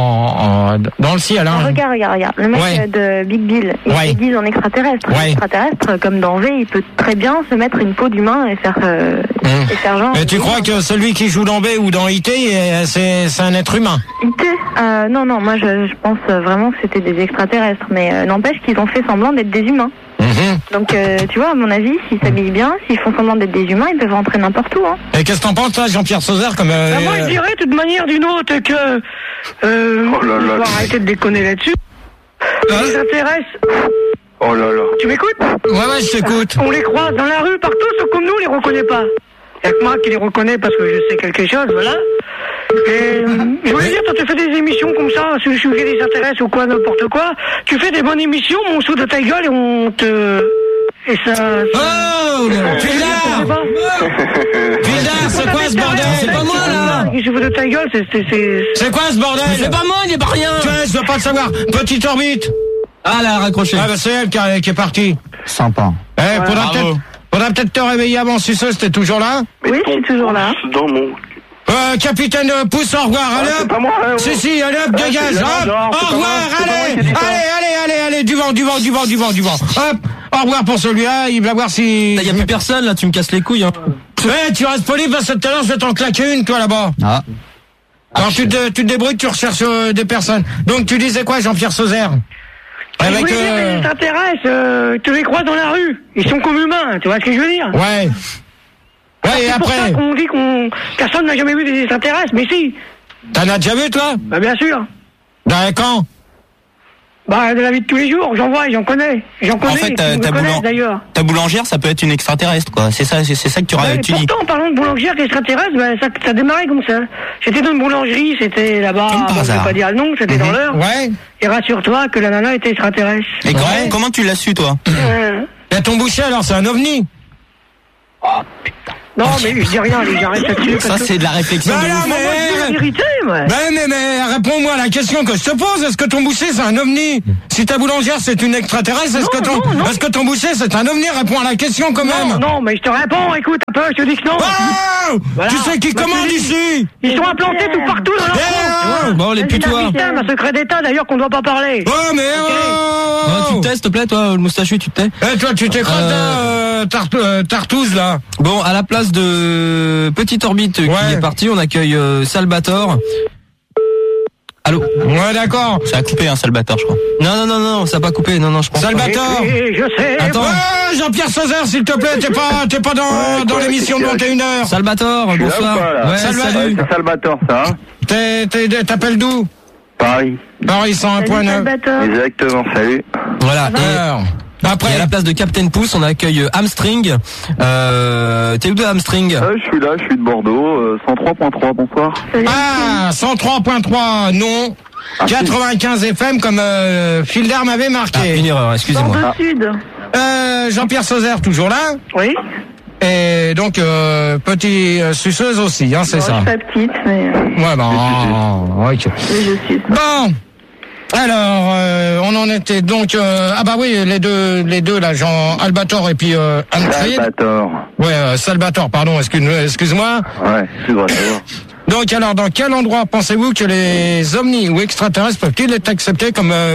en- dans le ciel. Ah, Hein. regarde, regarde, regarde. Le mec Ouais. euh, de Big Bill, il Ouais. se déguise en extraterrestre. Ouais. Extraterrestre, comme dans V, il peut très bien se mettre une peau d'humain et faire euh, Mmh. et faire genre. Et tu crois que celui qui joue dans B ou dans I T, euh, c'est c'est un être humain? I T euh, Non, non, moi je, je pense vraiment que c'était des extraterrestres, mais euh, n'empêche qu'ils ont fait semblant d'être des humains. Mhm. Donc, euh, tu vois, à mon avis, s'ils s'habillent bien, s'ils font semblant d'être des humains, ils peuvent rentrer n'importe où. Hein. Et qu'est-ce que t'en penses, toi, Jean-Pierre Sauzère, comme euh, Bah, moi, je dirais, de toute manière d'une autre, que... Euh, Oh là là. on va arrêter de déconner là-dessus. Hein Les intéresse. Oh là là. Tu m'écoutes? Ouais, ouais, je t'écoute. On les croise dans la rue partout, sauf comme nous, on les reconnaît pas. Y'a que moi qui les reconnais parce que je sais quelque chose, voilà. Et, je voulais dire, quand tu fais des émissions comme ça, sur le sujet des intéresse ou quoi, n'importe quoi, tu fais des bonnes émissions, mais on se fout de ta gueule et on te... Et ça... ça... Oh, Fildar! Fildar, c'est quoi ce bordel? C'est pas moi, là! Il se fout de ta gueule, c'est... c'est, c'est... C'est quoi ce bordel? C'est pas moi, il est pas rien. Tu vois, je veux pas le savoir. Petite orbite. Ah, elle a raccroché. Ah bah c'est elle qui, a- qui est partie. Sympa. Eh, faudra bravo. peut-être, faudra peut-être te réveiller avant, Suceuse, t'es toujours là? Oui, je suis toujours là. Dans mon... Euh, capitaine euh, Pouce, au revoir, allez c'est hop. pas moi, hein, Si, ouais. si, allez hop, Ah, dégage, c'est hop. Gérard, c'est Au pas revoir, moi, c'est pas moi allez. qui ai dit ça. Allez, allez, allez, allez, du vent, du vent, du vent, du vent, du vent. Hop, au revoir pour celui-là, il va voir si... Il y a plus personne, là, tu me casses les couilles, hein. Ouais, tu restes poli parce que tout à l'heure, je vais t'en claquer une, toi, là-bas. Ah. Alors, tu te, tu te débrouilles, tu recherches euh, des personnes. Donc, tu disais quoi, Jean-Pierre Sauzère? Je Avec, voulais dire, euh, les extraterrestres, euh, tu les croises dans la rue. Ils sont comme humains, tu vois ce que je veux dire? Ouais. Ouais, Ouais, et c'est pour après ça qu'on dit qu'on personne n'a jamais vu des extraterrestres, mais si. T'en as déjà vu, toi? Bah bien sûr. Dans quand? Bah de la vie de tous les jours, j'en vois, j'en connais. J'en connais, En fait, qui ta, me ta, connaissent, boulan- d'ailleurs. ta boulangère, ça peut être une extraterrestre, quoi. C'est ça, c'est, c'est ça que tu, Ouais, tu dis. pourtant, en parlant de boulangère extraterrestre, bah, ça, ça démarrait comme ça. J'étais dans une boulangerie, c'était là-bas, Comme par bon, je vais hasard. pas dire le nom, c'était Mhm. dans l'heure. Ouais. Et rassure-toi que la nana était extraterrestre. Et comment, Ouais. comment tu l'as su, toi? Euh, Et ton boucher, alors, c'est un ovni? non, mais je dis rien, allez, j'arrête là-dessus. Ça, parce que- c'est de la réflexion. Bah de non, ouf. Moi, je suis mais... irrité, moi. Ben mais, mais réponds-moi à la question que je te pose. Est-ce que ton boucher c'est un ovni? Si ta boulangère c'est une extraterrestre, est-ce Non, que ton non, non. est-ce que ton boucher c'est un ovni? Réponds à la question quand Non, même. non, mais je te réponds, écoute un peu, je te dis que non. Oh Voilà. Tu sais qui Bah, commande je te dis- ici? Ils sont implantés tout partout dans la Eh, France. oh. Bon, les C'est un putois. système, un secret d'État d'ailleurs qu'on ne doit pas parler. Oh mais Ok. oh, Ouais, tu te tais, s'il te plaît, toi, le moustachu, tu te tais. Eh toi tu t'écrases Euh, euh, tarte- euh, Tartouze là. Bon, à la place de Petite Orbite qui Ouais. est parti, on accueille euh, Salvatore. Allô? Ouais d'accord. Ça a coupé, un Salvatore, je crois. Non, non, non, non, ça n'a pas coupé, non, non, je pense pas. Salvatore. Et je sais. Attends. Ouais, Jean-Pierre Sauzère s'il te plaît, t'es pas t'es pas dans Ouais, dans quoi, l'émission de qu'est-ce qu'il y a vingt et une heures. Salvatore, Je suis là bonsoir. ou pas, là Ouais, Salva- salut. C'est Salvatore, ça, hein? T'es t'es- t'appelles d'où? Paris. Paris cent un point neuf. Exactement, salut. Voilà. Et, Alors, et à après la place de Captain Pouce, on accueille Hamstring. Euh, t'es où de Hamstring? Euh, je suis là, je suis de Bordeaux, euh, cent trois point trois, bonsoir. Ah, cent trois point trois, non. quatre-vingt-quinze F M comme euh, Filder m'avait Ah, marqué. une erreur, excusez-moi. Bordeaux Sud. Euh, Jean-Pierre Sauzère toujours là. Oui. Et donc euh, petit euh, suceuse aussi, hein, c'est Bon, ça. Je suis pas petite, mais, euh, Ouais, bon, ok. mais je suis. Bon. Alors, euh, on en était donc euh, ah bah oui, les deux, les deux là, Jean Albator et puis euh, Anne-Claire. Salvatore. Ouais, euh, Salvatore, pardon, excuse, excuse-moi. Ouais, excuse-moi, savoir. Donc alors, dans quel endroit pensez-vous que les ovnis ou extraterrestres peuvent-ils être acceptés comme euh,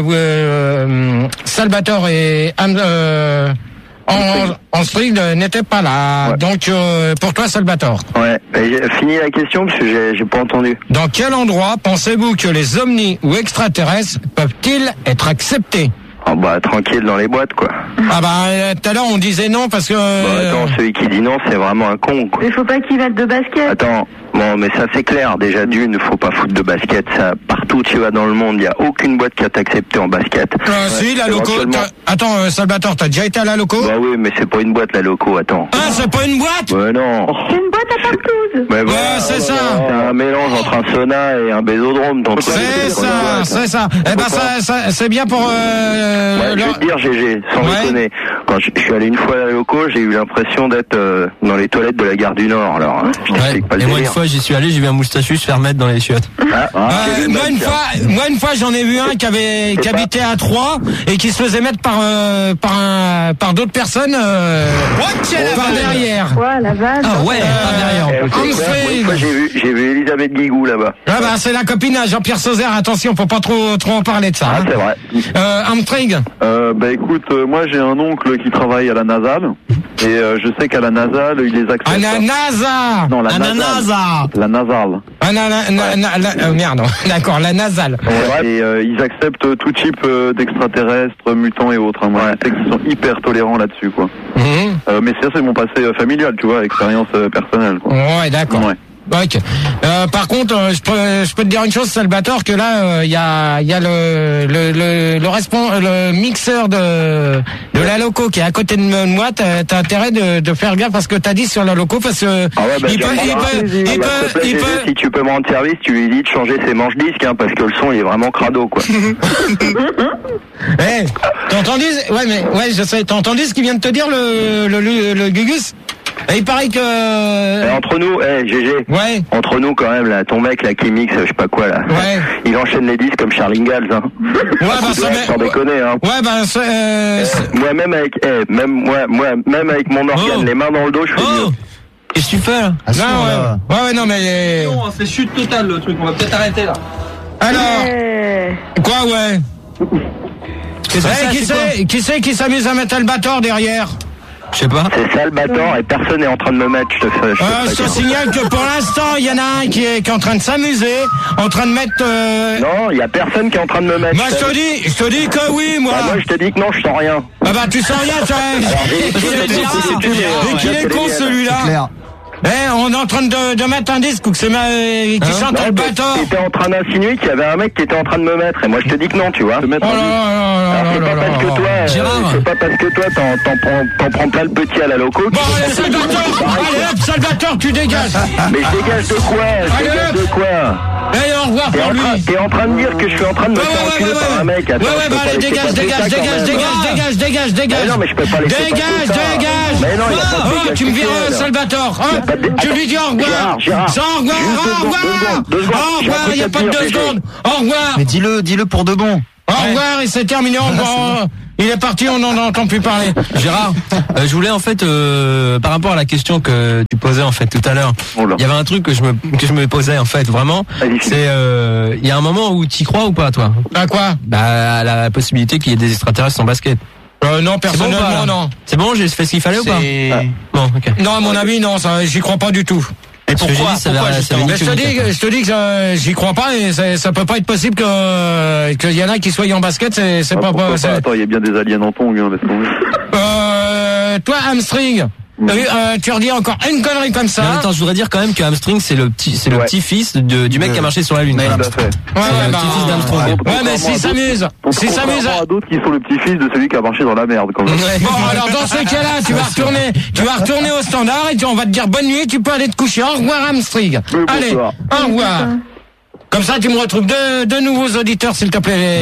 euh, Salvatore et Anne, euh, en, en street n'étaient pas là. Ouais. Donc euh, pour toi, Salvatore. Ouais, et j'ai fini la question parce que j'ai, j'ai pas entendu. Dans quel endroit pensez-vous que les ovnis ou extraterrestres peuvent-ils être acceptés? Oh bah, tranquille dans les boîtes, quoi. Ah bah euh, tout à l'heure on disait non parce que. Bah, euh, attends, celui qui dit non, c'est vraiment un con, quoi. Mais faut pas qu'ils mettent de basket. Attends, bon, mais ça c'est clair. Déjà d'une, faut pas foutre de basket. Ça, partout où tu vas dans le monde, il y a aucune boîte qui va t'accepter en basket. euh, si la loco. Éventuellement. t'as- Attends, euh, Salvatore, t'as déjà été à la loco? Bah oui, mais c'est pas une boîte la loco. Attends. Ah, c'est pas une boîte? Ouais, non. C'est une boîte à partouze. Mais Ouais, voilà, c'est ça. C'est un mélange entre un sauna et un bésodrome. ton truc. C'est pas une ça, boîte. c'est ça. Eh ben Faut ça, pas. ça c'est bien pour. Euh, Ouais, je leur- vais te dire, G G, sans Ouais. déconner. Quand je, je suis allé une fois à la loco, j'ai eu l'impression d'être euh, dans les toilettes de la gare du Nord. Alors, hein, je Ouais. t'explique pas le Et moi, une délire. fois, j'y suis allé, j'ai vu un moustachu se faire mettre dans les chiottes. Ah, ah, Euh, c'est moi le une même, fois, moi une fois j'en ai vu un qui avait qui pas- habitait à Troyes et qui se faisait mettre par euh, par un par d'autres personnes euh, par derrière. Ouais, la vanne. Ah ouais, pas derrière en Eh, plus. vous savez quoi, moi, une fois, j'ai vu, j'ai vu Elisabeth Guigou là-bas. Ah bah c'est la copine à Jean-Pierre Sauzère. Attention, faut pas trop trop en parler de ça. Ah, hein. c'est vrai. Euh, Armstrong. Euh, bah écoute, euh, moi j'ai un oncle qui travaille à la Nasal et euh, je sais qu'à la Nasal ils les acceptent. Ananasa. Non, la Nasal. Ananasa. La Nasal. Ana- na- na- la- euh, merde, non. D'accord, la nasale. Ouais, et euh, ils acceptent tout type euh, d'extraterrestres, mutants et autres. hein. Moi, je sais qu'ils sont hyper tolérants là-dessus, quoi. Mhm. Euh, mais ça, c'est mon passé euh, familial, tu vois, expérience euh, personnelle, quoi. Ouais, d'accord. Ouais. Ok. Euh, par contre, euh, je peux, je peux te dire une chose, Salvatore, que là, il y a, y a le, le, le, le, respon- le mixeur de, de la loco qui est à côté de moi. T'as, t'as intérêt de, de faire gaffe à ce que t'as dit sur la loco parce que Ah ouais, bah, il peut, j'ai il remarqué. peut, il Ah bah, peut, s'il te plaît, il G G, peut. si tu peux me rendre service, tu lui dis de changer ses manches disques, hein, parce que le son il est vraiment crado, quoi. Eh, t'as entendu? Ouais, mais ouais, je sais. T'as entendu ce qu'il vient de te dire le, le, le, le Gugus? Et il paraît que. Et entre nous, eh, G G. Ouais. Entre nous quand même, là, ton mec là qui mixe, je sais pas quoi là. Ouais. Il enchaîne les disques comme Charlie Ingalls, hein. Ouais, bah ça Ouais, met- sans déconner, hein. Ouais, bah c'est. Euh, c'est- Moi même avec, eh, même moi, moi, même avec mon organe, Oh. les mains dans le dos, je fais Oh, mieux. qu'est-ce que tu fais là? À ce non, moment-là. ouais. ouais, ouais, non, mais. C'est chute totale le truc, on va peut-être arrêter là. Alors, Ouais. quoi, ouais? Qu'est-ce que Eh, c'est, qui c'est quoi? c'est qui c'est qui s'amuse à mettre Albator derrière? Je sais pas. C'est Salvatore et personne n'est en train de me mettre, je te fais. Je te Euh, fais je te dire. signale que pour l'instant, il y en a un qui est, qui est en train de s'amuser, en train de mettre. Euh... Non, il y a personne qui est en train de me mettre. Moi, je te dis, je te dis que oui, moi. Bah, moi, je te dis que non, je sens rien. Ah bah, tu sens rien, tu Alors, j'ai- vois. j'ai- Et qu'il est j'ai- con, j'ai- j'ai- et qu'il est con, celui-là. Claire. Eh, on est en train de, de mettre un disque où c'est ma, qui Hein chante non, Albator. t'étais en train d'insinuer qu'il y avait un mec qui était en train de me mettre, et moi je te dis que non, tu vois. Oh là là là Alors, c'est là pas là parce que là. toi, euh, Gérard. c'est pas parce que toi t'en, t'en prends, t'en prends plein le petit à la loco. Bon, allez, Salvatore, allez hop, Salvatore, tu dégages. Mais je dégage de quoi? Je Allez, dégage hop. de quoi? Allez, au revoir T'es pour en, lui. train, t'es en train de dire que je suis en train de me Ouais, faire ouais, enculer ouais, par ouais. un mec. Attends, Ouais, ouais, je peux bah pas allez, laisser dégage, passer dégage, ça, quand dégage, même. dégage, dégage, dégage, dégage. Mais non, mais je peux pas laisser Dégage, passer ça. dégage. Mais non, il y a pas de Oh, dégage tu me vires nickel. Salvatore. Il y a Hein, pas de- tu lui dis au revoir. Gérard, Gérard. Sans au revoir, Juste deux au secondes, revoir. deux secondes, deux secondes. Au J'ai un revoir, truc il n'y a à pas te de dire, deux G G. secondes. Au revoir. Mais dis-le, dis-le pour de bon. Au revoir et c'est terminé. Au revoir. Il est parti, on n'en entend plus parler. Gérard, euh, je voulais en fait, euh, par rapport à la question que tu posais en fait tout à l'heure, il y avait un truc que je me que je me posais en fait vraiment. C'est euh, il y a un moment où tu y crois ou pas toi? À quoi? Bah à la possibilité qu'il y ait des extraterrestres en basket. Euh, non, C'est bon ou personnellement, pas, là non. C'est bon, j'ai fait ce qu'il fallait ou pas? Ah. Bon, ok. Non, à mon avis, non, ça, j'y crois pas du tout. Et Parce que pourquoi, j'ai dit, ça pourquoi va- ça justement va Mais je te dis, je te dis que ça- j'y crois pas et ça, ça peut pas être possible que qu'il y en a qui soient en basket, c'est c'est Ah, pas pourquoi pas. pas c'est- Attends, il y a bien des aliens en tongs, hein, laisse tomber. Euh, toi, hamstring, Mm. euh, euh, tu redis encore une connerie comme ça. Non, attends, je voudrais dire quand même que Hamstring c'est le petit, c'est le Ouais. petit-fils de, du mec qui a marché sur la lune. Tout à fait. Ouais, C'est ouais, le bah, petit-fils d'Armstrong. ouais, Contrairement mais à s'il d'autres- s'amuse, s'il s'amuse. Contrairement à d'autres qui sont le petit-fils de celui qui a marché dans la merde, quand même. Bon, alors dans ce cas-là, tu vas retourner, tu vas retourner au standard et tu, on va te dire bonne nuit, tu peux aller te coucher. Au revoir, hamstring. Oui, Allez, bonsoir. au revoir. Comme ça, tu me retrouves deux, deux nouveaux auditeurs, s'il te plaît.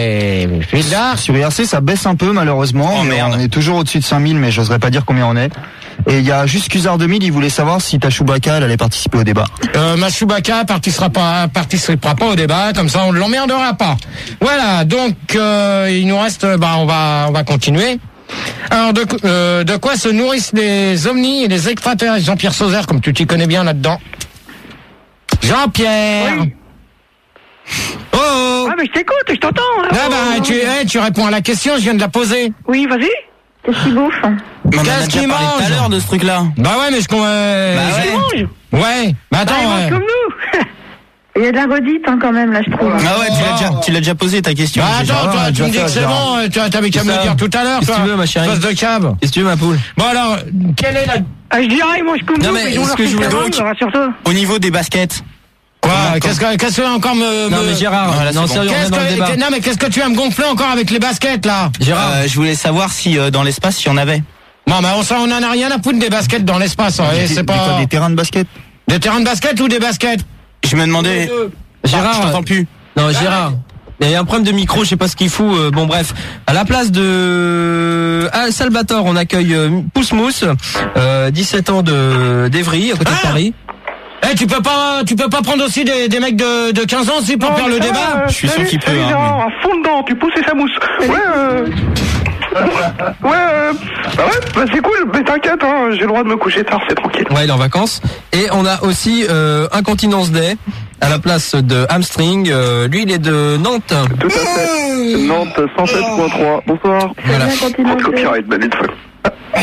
Gérard. Sur I R C, ça baisse un peu malheureusement. Oh, mais merde. On est toujours au-dessus de cinq mille, mais j'oserais pas dire combien on est. Et il y a juste Cusard deux mille, il voulait savoir si ta Chewbacca, elle allait participer au débat. Euh, ma Chewbacca participera pas, participera pas au débat, comme ça on ne l'emmerdera pas. Voilà, donc euh, il nous reste, bah on va, on va continuer. Alors de, euh, de quoi se nourrissent les ovnis et les extraterrestres? Jean-Pierre Sauzère, comme tu t'y connais bien là-dedans. Jean-Pierre. Oui. Oh, oh. Ah, mais je t'écoute, je t'entends. hein. Ah bah tu, eh, tu réponds à la question, je viens de la poser. Oui, vas-y. Qu'est-ce qu'il bouffe? Mais on en a Qu'est-ce déjà qu'il parlé tout à mange l'heure de ce truc-là. Bah ouais, mais je euh, Bah ouais. Ils mangent. ouais. Bah attends. Bah, ils mangent ouais. comme nous. Il y a de la redite hein, quand même là, je trouve. Ah ouais, tu l'as déjà, tu l'as déjà posé ta question. Bah Gégard. attends, toi, Ah, tu tu me vas dis que faire, c'est Gérard. bon, tu avais qu'à me le Ça. dire tout à l'heure, Qu'est-ce que toi. tu veux, ma chérie? Face de cave. Qu'est-ce que tu veux, ma poule? Bon alors, quelle est la... Ah, je dirais, ils mangent comme Non, nous, mais mais ils ont est-ce leur que je voulais différence, donc- rassure-toi. Au niveau des baskets. Quoi? Comment- Qu'est-ce que, qu'est-ce que tu vas encore me... Non me- mais Gérard, Ah, là, non c'est sérieux, on est Qu'est-ce dans le que, débat. non mais qu'est-ce que tu vas me gonfler encore avec les baskets là? Gérard, Euh, je voulais savoir si euh, dans l'espace il y en avait. Non mais on s'en- on en a rien à foutre des baskets dans l'espace, hein, et Des- c'est des- pas... quoi, des terrains de basket. Des terrains de basket ou des baskets? Je me demandais. Gérard, je t'entends plus. non Gérard. Il y a un problème de micro, je sais pas ce qu'il fout. euh, bon bref, à la place de ah, Salvatore, on accueille euh, Pousse-Mousse, euh, dix-sept ans de d'Evry, à côté Ah de Paris. Eh, tu peux pas, tu peux pas prendre aussi des, des mecs de, de quinze ans aussi pour Non, faire mais le ça débat? va, euh, Je suis sûr salut, qu'il peut, salut, hein, Gérard, à fond dedans, tu pousses et ça mousse. Ouais, euh... ouais, euh... Bah ouais, bah c'est cool, mais t'inquiète, hein, j'ai le droit de me coucher tard, c'est tranquille. Ouais, il est en vacances. Et on a aussi euh, Incontinence Day à la place de Hamstring. Euh, lui, il est de Nantes. Tout à fait. Nantes cent sept point trois. Bonsoir. Voilà. Trop de copyright, bah vite fait.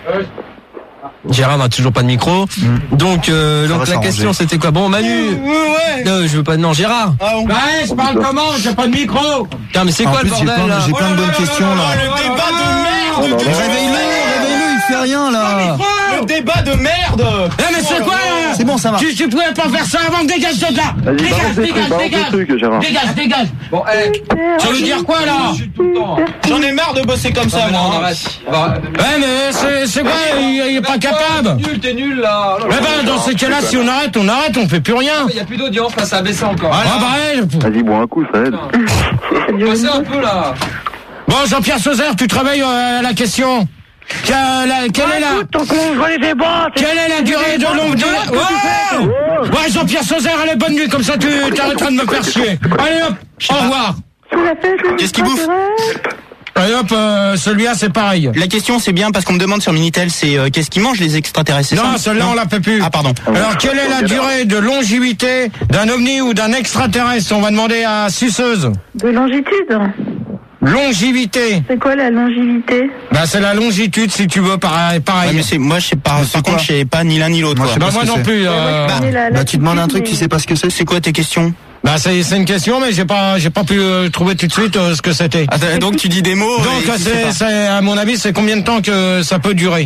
Gérard n'a toujours pas de micro. Donc, euh, Ça donc va la s'arranger. question c'était quoi? Bon, Manu. Ouais. Non, je veux pas. Non, Gérard. Bah, ouais, je parle comment? J'ai pas de micro. Putain, mais c'est En quoi plus, le j'ai bordel plein, là? j'ai plein de bonnes questions là. Le débat de Oh là là. Réveille-le, réveille-le, il fait rien là. Le débat de merde. Eh mais c'est quoi là? C'est bon, ça va. Tu, tu pouvais pas faire ça avant, dégage de là! Vas-y, Dégage, balance des trucs, dégage, balance des dégage! trucs, Gérard. Dégage, dégage! Bon, eh, Tu veux dire quoi là? j'en ai marre de bosser comme ça, moi. Ouais mais c'est, c'est quoi? Il, il est pas capable! Nul, t'es nul là. Eh ben dans ces cas-là, si on arrête, on arrête, on fait plus rien! Il y a plus d'audience là, ça a baissé encore. Ah bah ouais. Vas-y, bois un coup, ça aide. Passez un peu là. Bon Jean-Pierre Sauzère, tu travailles euh, à la question. Quelle, la- quelle est la... Écoute, tant qu'on joue les débats... Quelle est la durée de longue durée? Ouais, ouais Jean-Pierre Sauzère, allez, bonne nuit, comme ça tu t'arrêteras de me faire chier. Allez hop, au revoir. Qu'est-ce qu'il bouffe? Allez hop, euh, celui-là c'est pareil. La question c'est bien parce qu'on me demande sur Minitel, c'est euh, qu'est-ce qu'ils mangent les extraterrestres, c'est Non, ça? celle-là on la fait plus. Ah pardon. Alors quelle est la durée de longévité d'un ovni ou d'un extraterrestre? On va demander à Suceuse. De longitude? Longévité. C'est quoi la longévité? Bah c'est la longitude si tu veux, pareil. pareil. Ouais, mais c'est moi je sais pas. Par contre, je sais pas ni l'un ni l'autre. Moi, quoi. je sais Bah pas moi ce que non c'est. plus. Moi, Euh... je connais la Bah tu demandes un truc, latitude, tu sais pas ce que c'est. C'est quoi tes questions? Bah c'est c'est une question, mais j'ai pas j'ai pas pu euh, trouver tout de suite euh, ce que c'était. Attends, donc tu dis des mots. Donc et tu sais c'est pas. c'est à mon avis c'est combien de temps que ça peut durer?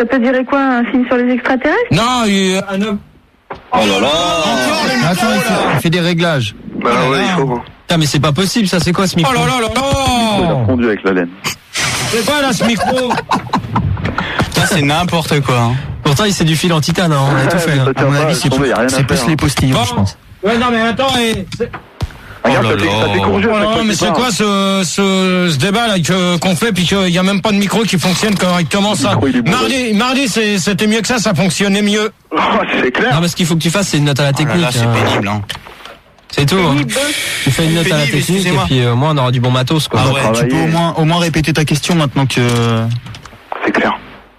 Ça peut durer quoi, un film sur les extraterrestres? Non, il y a un homme. Oh là là. Encore le micro, Attends, il fait, il fait des réglages. Bah ouais, il faut. Putain, mais c'est pas possible, ça, c'est quoi ce micro? Oh là là là Il a là. fondu avec la laine. C'est quoi là ce micro? Ça, c'est n'importe quoi. Hein. Pourtant, il c'est du fil en titane, hein. On a tout fait. Hein. À mon avis, c'est plus, c'est plus les postillons, Bon. je pense. Ouais, non, mais attends, et... Regarde, Oh là ça fait- ça là. fait courger à Oh chaque non, fois mais que tu c'est parles. quoi ce, ce, ce débat là que, qu'on fait puis qu'il y a même pas de micro qui fonctionne correctement ça. micro, il est bourré. Mardi, mardi c'est, c'était mieux que ça, ça fonctionnait mieux. Oh, c'est clair. Non, mais ce qu'il faut que tu fasses, c'est une note à la Oh là technique. là, c'est hein. pénible. Hein. C'est tout. Hein. Tu fais une note à la Pénible, technique et excusez-moi. puis euh, au moins on aura du bon matos quoi. Ah Bah, ouais, tu peux travailler. au moins, au moins répéter ta question maintenant que. C'est clair.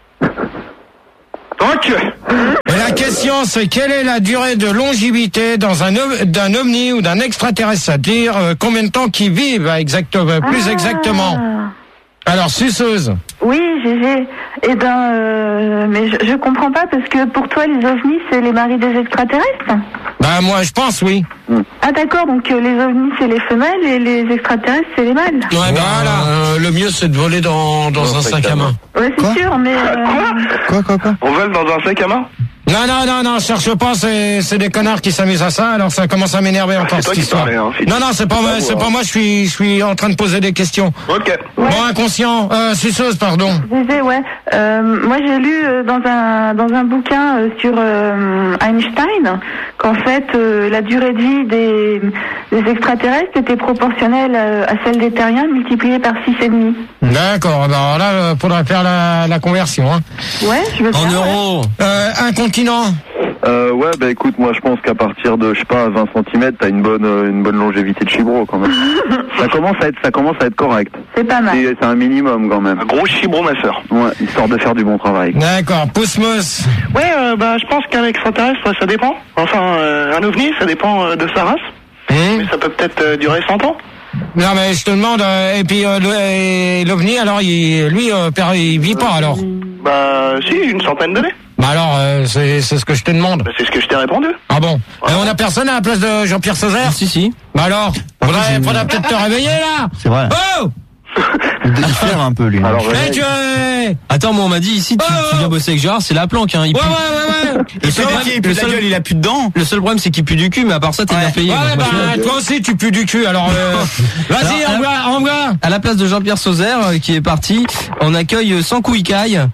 Ok. Et la question c'est quelle est la durée de longévité dans un ov- d'un ovni ou d'un extraterrestre, c'est-à-dire euh, combien de temps qu'ils vivent exactement, plus Ah. exactement. Alors suceuse. Oui, Gégé. Eh ben, euh, mais je, je comprends pas parce que pour toi, les ovnis, c'est les maris des extraterrestres. Bah moi je pense oui. Ah d'accord, donc euh, les ovnis, c'est les femelles et les extraterrestres, c'est les mâles. Ouais, bah voilà. Euh, le mieux c'est de voler dans, dans un sac à main. Ouais, c'est Quoi sûr, mais... euh, Quoi, quoi, quoi On vole dans un sac à main? Non, non, non, non, cherche pas, c'est, c'est des connards qui s'amusent à ça, alors ça commence à m'énerver encore c'est toi cette qui histoire. parlais, hein, Philippe. Non, non, c'est pas moi, c'est pas moi, je suis, je suis en train de poser des questions. Ok. Bon, inconscient, euh, suceuse, pardon. Gégé, ouais. Euh, moi, j'ai lu euh, dans un dans un bouquin euh, sur euh, Einstein qu'en fait, euh, la durée de vie des, des extraterrestres était proportionnelle euh, à celle des terriens multipliée par six et demi. D'accord, alors là, euh, faudra faire la, la conversion, hein. Ouais, je veux bien. En ouais. euros. Euh, un continent. Euh, ouais, bah écoute, moi je pense qu'à partir de, je sais pas, vingt centimètres, t'as une bonne, euh, une bonne longévité de chibro quand même. ça commence à être, ça commence à être correct. C'est pas mal. C'est, c'est un minimum quand même. Un gros chibro, ma sœur. Ouais, histoire de faire du bon travail. D'accord, Pousmos. Ouais, euh, bah, je pense qu'un extraterrestre, ça dépend. Enfin, euh, un ovni, ça dépend euh, de sa race. Mais ça peut peut-être euh, durer cent ans. Non, mais je te demande, euh, et puis euh, le- et l'ovni, alors, il, lui, euh, per- il vit pas, alors. Bah, si, une centaine d'années. Bah alors, euh, c'est, c'est ce que je te demande. Bah, c'est ce que je t'ai répondu. Ah bon? Et on a personne à la place de Jean-Pierre Sauzère? Si, si. Bah alors, faudrait, faudrait peut-être te réveiller là. C'est vrai. Oh! Il diffère un peu, lui. Alors, Eh, tu es... Attends, moi on m'a dit ici, tu, Oh tu viens bosser avec Gérard, c'est la planque. Hein. Il Ouais, pue. ouais, ouais, ouais. Le seul Il problème- pue le de la seul- gueule, il a plus de dents. le seul problème, c'est qu'il pue du cul, mais à part ça, t'es Ouais. bien payé. Ouais, donc, bah, franchement. toi aussi, tu pues du cul, alors, euh, vas-y, Alors, envoie, envoie. À la place de Jean-Pierre Sauzère, euh, qui est parti, on accueille Sans Couille Caille.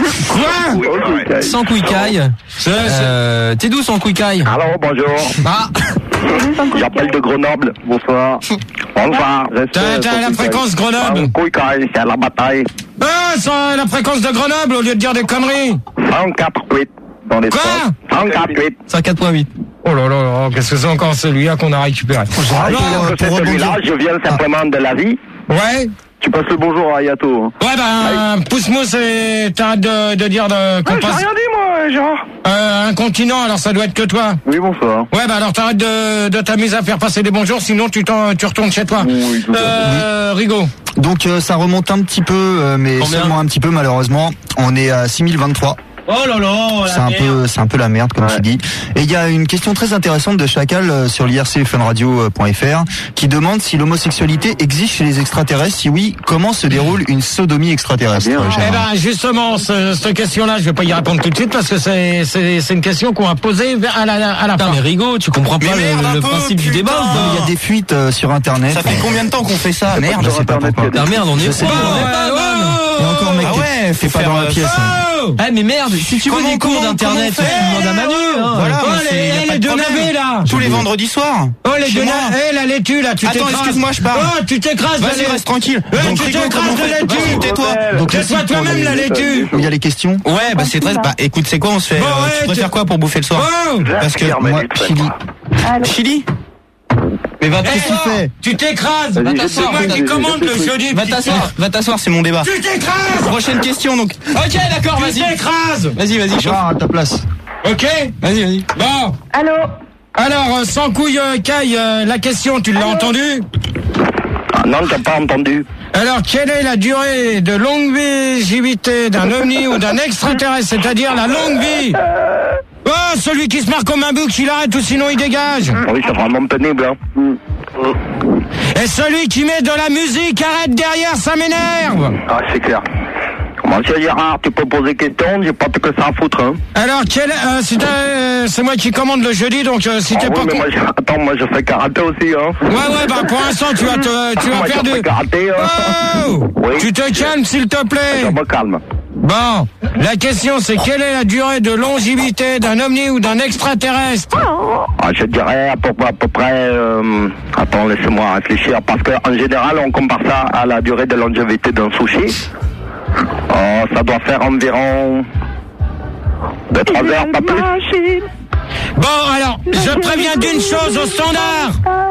Quoi? Sans Couille Caille. C'est, c'est- Euh, t'es d'où Sans Couille Caille? Alors, bonjour. Ah, J'appelle de Grenoble. Bonsoir. Bonsoir. t'as, t'as la fréquence Grenoble. Couille carré, c'est à la bataille. Ah, c'est la fréquence de Grenoble, au lieu de dire des conneries. cent quatre huit dans les Quoi? cent quatre huit. cent quatre point huit. Oh là là là, qu'est-ce que c'est encore celui-là qu'on a récupéré? Ah, Alors, je sais celui-là, je viens simplement de la vie. ouais. Tu passes le bonjour à Ayato. Hein. Ouais, ben, pousse-mousse et t'arrêtes de, de dire de, qu'on Ah, j'ai passe, rien dit, moi, Gérard. euh, un continent, alors ça doit être que toi. Oui, bonsoir. Ouais, bah alors t'arrêtes de, de t'amuser à faire passer des bonjours, sinon tu t'en, tu retournes chez toi. Oui, tout à fait. Euh, Rigaud. Donc euh, ça remonte un petit peu, euh, mais Combien seulement un petit peu malheureusement. On est à six mille vingt-trois. Oh là là, C'est un peu, c'est un peu la merde comme Ouais. tu dis. Et il y a une question très intéressante de Chacal euh, sur l'I R C fun radio point F R qui demande si l'homosexualité existe chez les extraterrestres. Si oui, comment se déroule une sodomie extraterrestre? Bien. euh, Eh Gérard ben, justement, ce- cette question-là, je vais pas y répondre tout de suite parce que c'est, c'est, c'est une question qu'on va poser vers- à la, à la Putain, fin. mais Rigaud, tu comprends pas Mais le, merde, un le peu, principe du putain. débat ou Il y pas? a des fuites euh, sur internet. Ça fait combien de temps qu'on fait ça? Merde. Je sais pas pourquoi. Ah merde, on est Je sais pas, pas. on est pas, Ouais, man. ouais, Et encore mec, Ah ouais, t'es faut pas faire, dans la euh, pièce. hein. Oh Eh mais merde, si tu veux Comment- des cours comment- d'internet, comment tu on fait demandes à Manu. Hein. Voilà, Oh, mais c'est- les, y a les pas de deux problème. navets, là. Tous les vendredis soirs. Oh, les Chez deux moi. navets, eh, la laitue, là, tu Attends, t'écrases. excuse-moi, je parle. Oh, tu t'écrases, la Vas-y, laitue. reste tranquille. Eh, Donc, tu Rigaud, t'écrases comment on de fait? laitue. Vas-y, tais-toi. Donc le Tais-toi site toi-même, pour les- la laitue. Il y a les questions. Ouais, bah c'est très. Bah écoute, c'est quoi on se fait? Bon, euh, ouais, Tu préfères tu- quoi pour bouffer le soir? Oh, Parce que Moi, chili. Allô. Chili. Mais va eh, t'asseoir. oh, tu t'écrases. Vas-y, C'est jette moi le qui truc, commande jette le le truc. jeudi. Va putain. t'asseoir. Va t'asseoir, c'est mon débat. Tu t'écrases. Prochaine question donc. Ok, d'accord, Tu vas-y. t'écrases. Vas-y, vas-y, chauffe. Ah, à ta place. Ok. Vas-y, vas-y. Bon. Allô. Alors, euh, sans couille, euh, Caille, euh, la question, tu l'as entendue? Ah, non, t'as pas entendu. Alors, quelle est la durée de longévité d'un ovni ou d'un extraterrestre, c'est-à-dire la longue vie? Oh, celui qui se marre comme un bouc, il arrête ou sinon il dégage. Oui, c'est vraiment pénible. Hein. Et celui qui met de la musique, arrête derrière, ça m'énerve. Ah, c'est clair. Monsieur Gérard, tu peux poser question, j'ai pas que ça à foutre. Hein. Alors, quel, euh, c'est, euh, c'est moi qui commande le jeudi, donc euh, si ah t'es oui, pas... Con... Moi, je... Attends, moi je fais karaté aussi. Hein. Ouais, ouais, bah pour l'instant, tu vas, te, tu vas moi, faire je du... fais karaté, hein. Oh oui. Tu te calmes, s'il te plaît. Je me calme. Bon, la question c'est quelle est la durée de longévité d'un ovni ou d'un extraterrestre? Ah, je dirais à peu, à peu près... Euh... Attends, laissez-moi réfléchir, parce qu'en général, on compare ça à la durée de longévité d'un sushi. Oh, ça doit faire environ deux trois heures, pas plus. Bon, alors, je préviens d'une chose au standard.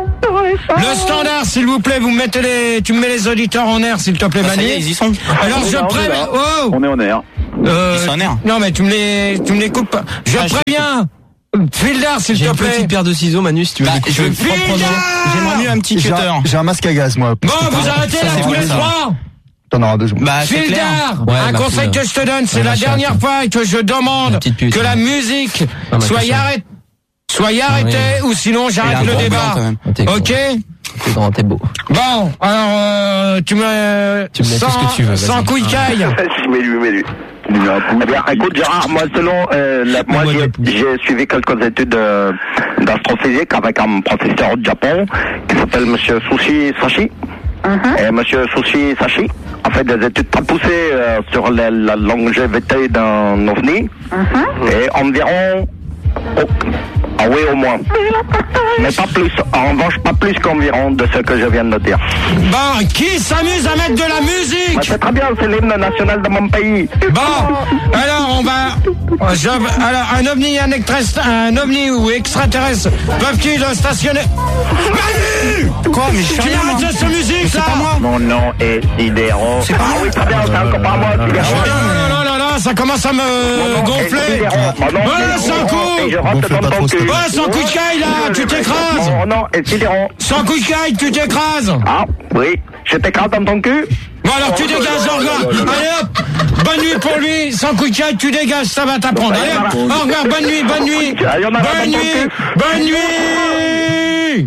Le standard, s'il vous plaît, vous mettez les, tu me mets les auditeurs en air, s'il te plaît, Mani. Ils y sont. Alors, je préviens. Oh. On est en air. Euh, Ils sont en air. Non, mais tu me les, tu me les coupes pas. Je ah, préviens. Fildar, s'il te plaît. J'ai une petite paire de ciseaux, Manu, si tu veux. Bah, je vais J'aimerais mieux un petit cutter. J'ai un masque à gaz, moi. Bon, vous arrêtez là, tous les trois. T'en auras besoin. Bah, Fildar, ouais, un bah, conseil cool. que je te donne, c'est Ouais, la machin, dernière fois que je demande pute, que la musique Ah, soit machin. arrêtée, soit arrêtée, Oui. ou sinon Il j'arrête a un le gros débat. blanc, quand même. T'es gros. Ok? T'es grand, t'es beau. Bon, alors euh, tu me, Tu me mets sans, tout ce que tu veux, sans vas-y. couille caille. Mets-lui, mets-lui. Eh bien, écoute Gérard, moi selon, euh, la, moi j'ai, j'ai suivi quelques études euh, d'astrophysique avec un professeur du Japon qui s'appelle Monsieur Sushi Sashi. Uh-huh. Et Monsieur Sushi Sashi a fait des études très poussées euh, sur la, la longévité d'un ovni. Uh-huh. Et environ, oh, ah oui au moins, mais pas plus, en revanche pas plus qu'environ de ce que je viens de dire. Bon, qui s'amuse à mettre de la musique? Bah, c'est très bien, c'est l'hymne national de mon pays. Bon, alors on va, je, alors un ovni, un, extra, un ovni ou extraterrestre peuvent-ils stationner? Manu! Quoi, mais je suis Tu rien, arrêtes moi. de cette musique là? Mon nom est Sidéron. C'est pas ah moi. oui, très bien, c'est encore pas moi. Oh là là là, ça commence à me gonfler. Ouais, sans coup. Je rentre dans ton cul. Ouais, sans coup de caille là, tu t'écrases. Mon nom est Sidéron. Sans coup de caille, tu t'écrases. Ah, oui, je t'écrase dans ton cul. Bon alors tu dégages, au revoir. Allez hop, bonne nuit pour lui. Sans coup de caille, tu dégages, ça va t'apprendre. Allez hop, au revoir, bonne nuit, bonne nuit. Bonne nuit, bonne nuit.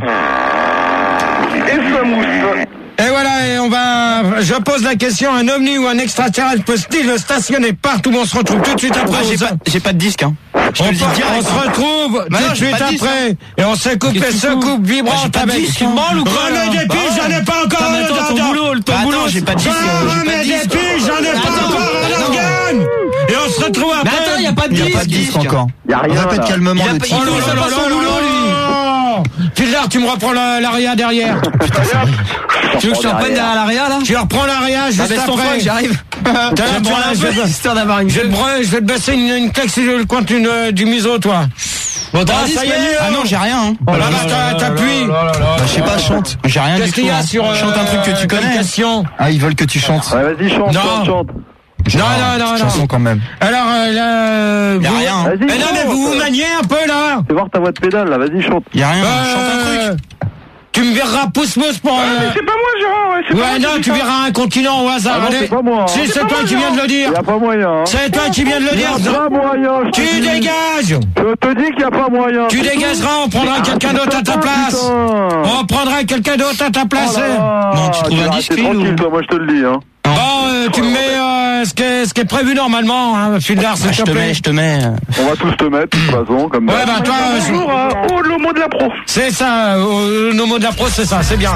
Et ça mousse. Et voilà, et on va, je pose la question, un ovni ou un extraterrestre peut-il stationner partout? On se retrouve tout de suite après. Ah, j'ai, pas, j'ai pas de disque, hein. Je on, te le dis part, direct, on se hein. retrouve Bah tout non, de j'ai suite pas de disque, après. hein. Et on s'écoupe les Qu'est-ce que tu secoupes fous vibrantes Bah, j'ai pas de avec. disque, hein. Remets Bah, des bah, piges, ouais. j'en ai pas encore. Attends, mais attends, ton boulot, ton Bah, boulot, attends, j'ai pas de disque, bah, j'ai pas de remets des disque. piges, j'en ai pas Attends, encore. attends. Gagne. Et on se retrouve après. Mais attends, y a pas de Il n'y a disque. pas de disque encore. Y a rien, Répète là. calmement Il a le pas- titre. il Oh là là là là là là. Fildar, tu me reprends la- l'aria derrière. Tu veux que je te reprenne derrière l'aria, là? Tu reprends l'aria juste Baisse ton après. froc, j'arrive. T'as l'air, tu un je peu, vais- histoire d'avoir une Je vais te brin- je vais te baisser une, une claque sur le coin du, du museau, toi. Bon, t'as Ah, un ça disque, y est, Manu? Ah non, j'ai rien, hein. Oh là là, t'as- t'appuies. Bah, je sais pas, chante. J'ai rien du Qu'est-ce tout. qu'il y a hein. sur euh, Chante un truc que tu connais. communication? Ah, ils veulent que tu chantes. Ouais, vas-y, chante, Non. chante, chante. Non, non, non, Chanson non. quand même. Alors, euh, là, Y a vous- rien, hein. Vas-y, Mais non, mais chante. vous vous maniez un peu, là. Fais voir ta voix de pédale, là, vas-y, chante. Y a rien, Euh, chante un truc. Tu me verras pouce-pouce pour... Ah, mais euh, c'est pas moi, Gérard. C'est pas moi Ouais, qui non, dis tu ça. verras un continent au hasard. Ah non, Allez. c'est pas moi, hein. Si, C'est c'est pas toi moi, qui viens de le dire. Y a pas moyen, hein. C'est toi qui viens de le dire. Y a pas moyen, je te Tu dis. dégages. Je te dis qu'il y a pas moyen. Tu c'est tout. dégageras, on prendra quelqu'un d'autre à ta place. Putain. On prendra quelqu'un d'autre à ta place. Oh là là. Non, tu trouves vas un disque, rester lui, tranquille, ou- toi, moi, je te le dis, hein. Bon, euh, tu me mets euh, ce, qui est, ce qui est prévu normalement, hein, Fildar, s'il Bah, je te te plaît. mets, je te mets. euh, On va tous te mettre, de toute façon, comme Ouais, bah toi, euh, Bonjour, euh, oh, le mot de la pro. c'est ça, euh, nos mots de la pro, c'est ça, c'est bien.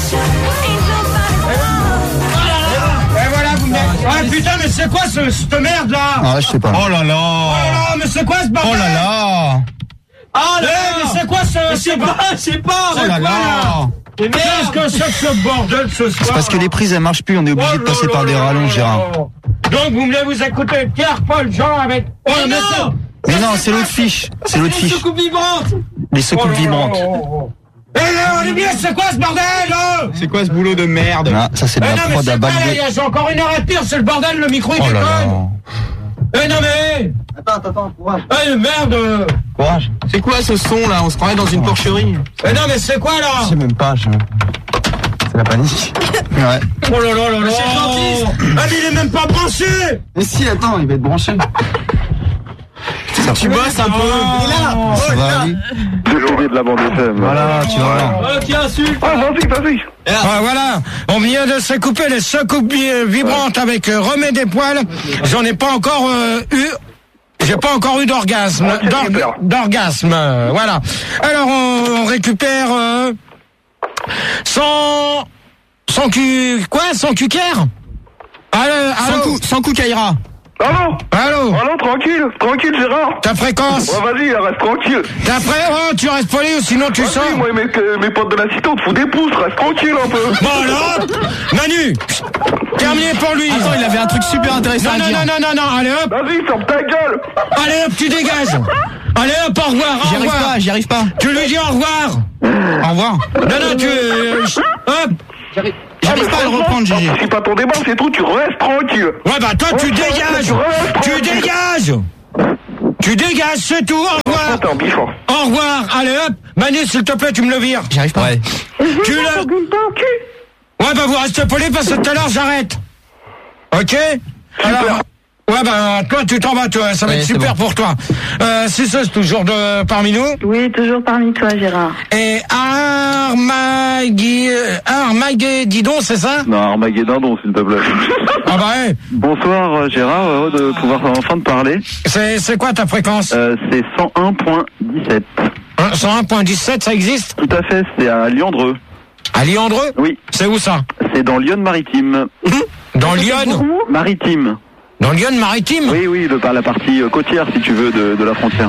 Et voilà, vous me mettez... Ouais, putain, mais c'est quoi ce, cette merde là? Ah, je sais pas. Oh là là. Oh là là, mais c'est quoi ce bordel? Oh là là. Ah là, mais c'est quoi ce... Je sais pas, je sais pas. Oh là là. Mais qu'est-ce que c'est que ce bordel ce soir? C'est parce que les prises elles marchent plus, on est obligé Oh de là passer là par des là rallonges, là Gérard. là. Donc vous voulez vous écouter Pierre, Paul, Jean avec... Oh, Mais mais non. Mais non, c'est l'autre fiche. C'est l'autre Une fiche. soucoupe vibrante. Les c'est- secoupes vibrantes. Eh là, Olivier, c'est quoi ce bordel là? C'est quoi ce boulot de merde? Ah, ça c'est de Eh la non, mais prod à c'est balle pas, de... là, j'ai encore une heure à tenir, c'est le bordel, le micro il Oh là déconne. là. Eh non mais... Attends, attends, courage. Eh merde. Courage. C'est quoi ce son là? On se croirait dans une porcherie. Eh non mais c'est quoi là? Je sais même pas, je... C'est la panique. Ouais. Oh là là là là. c'est gentil. Ah mais il est même pas branché. Mais si, attends, il va être branché. Eh Ça Tu bosses un peu. Il est là. Ça va aller. Désolé de la bande F M. Voilà, tu vas voir. Oh, qui insulte. Ah, vas-y, vas-y. Ah, voilà, on vient de se couper les secoupes vibrantes avec euh, Remets des poils. J'en ai pas encore euh, eu. J'ai pas encore eu d'orgasme. Ah, D'or- d'orgasme, euh, voilà. Alors on, on récupère euh, sans sans cu quoi, sans cuquère. Allô, Sans allô. coup, sans coup Kaira. Allô Allô. Allô, tranquille, tranquille, Gérard. Ta fréquence. Ouais, vas-y, reste tranquille. Ta fré... Oh, tu restes poli ou sinon tu sors. Vas-y, moi, mes, que- mes potes de la cité, on te fout des pouces, reste tranquille un peu. Bon alors, Manu, terminé pour lui. Attends, il avait un truc super intéressant Non, à non, dire. non, non, non, non, allez hop. Vas-y, ferme ta gueule. Allez hop, tu dégages. Allez hop, au revoir, au J'y arrive revoir. pas, j'y arrive pas. Tu lui dis au revoir. Au revoir. Non, non, tu... euh, hop. J'arrive pas à le reprendre, Gégé. C'est pas ton débat, c'est tout, tu restes tranquille. Ouais, bah toi, tu Ouais, dégages. tu restes Tu tranquille. dégages. Tu dégages, c'est tout, au revoir. T'es un bifant. Au revoir, allez hop. Manu, s'il te plaît, tu me le vires. J'y arrive pas. Ouais. Tu le... Ouais, bah vous restez poli parce que tout à l'heure, j'arrête. Ok. Alors... Ouais, bah, toi, tu t'en vas, toi. Ça va Ouais, être c'est super bon. pour toi. Euh, c'est ça, c'est toujours de, parmi nous. Oui, toujours parmi toi, Gérard. Et Armagui, Armageddon, c'est ça? Non, Armageddon, s'il te plaît. Ah bah, ouais. Bonsoir, euh, Gérard, heureux de pouvoir enfin te parler. C'est, c'est quoi ta fréquence? Euh, c'est cent un virgule dix-sept. cent un virgule dix-sept, ça existe? Tout à fait, c'est à Lyon-Dreux. À Lyon-Dreux? Oui. C'est où ça? C'est dans Lyon-Maritime. Dans Lyon? Maritime. Dans Lyon-Maritime? Oui, oui, le, par la partie euh, côtière, si tu veux, de, de la frontière.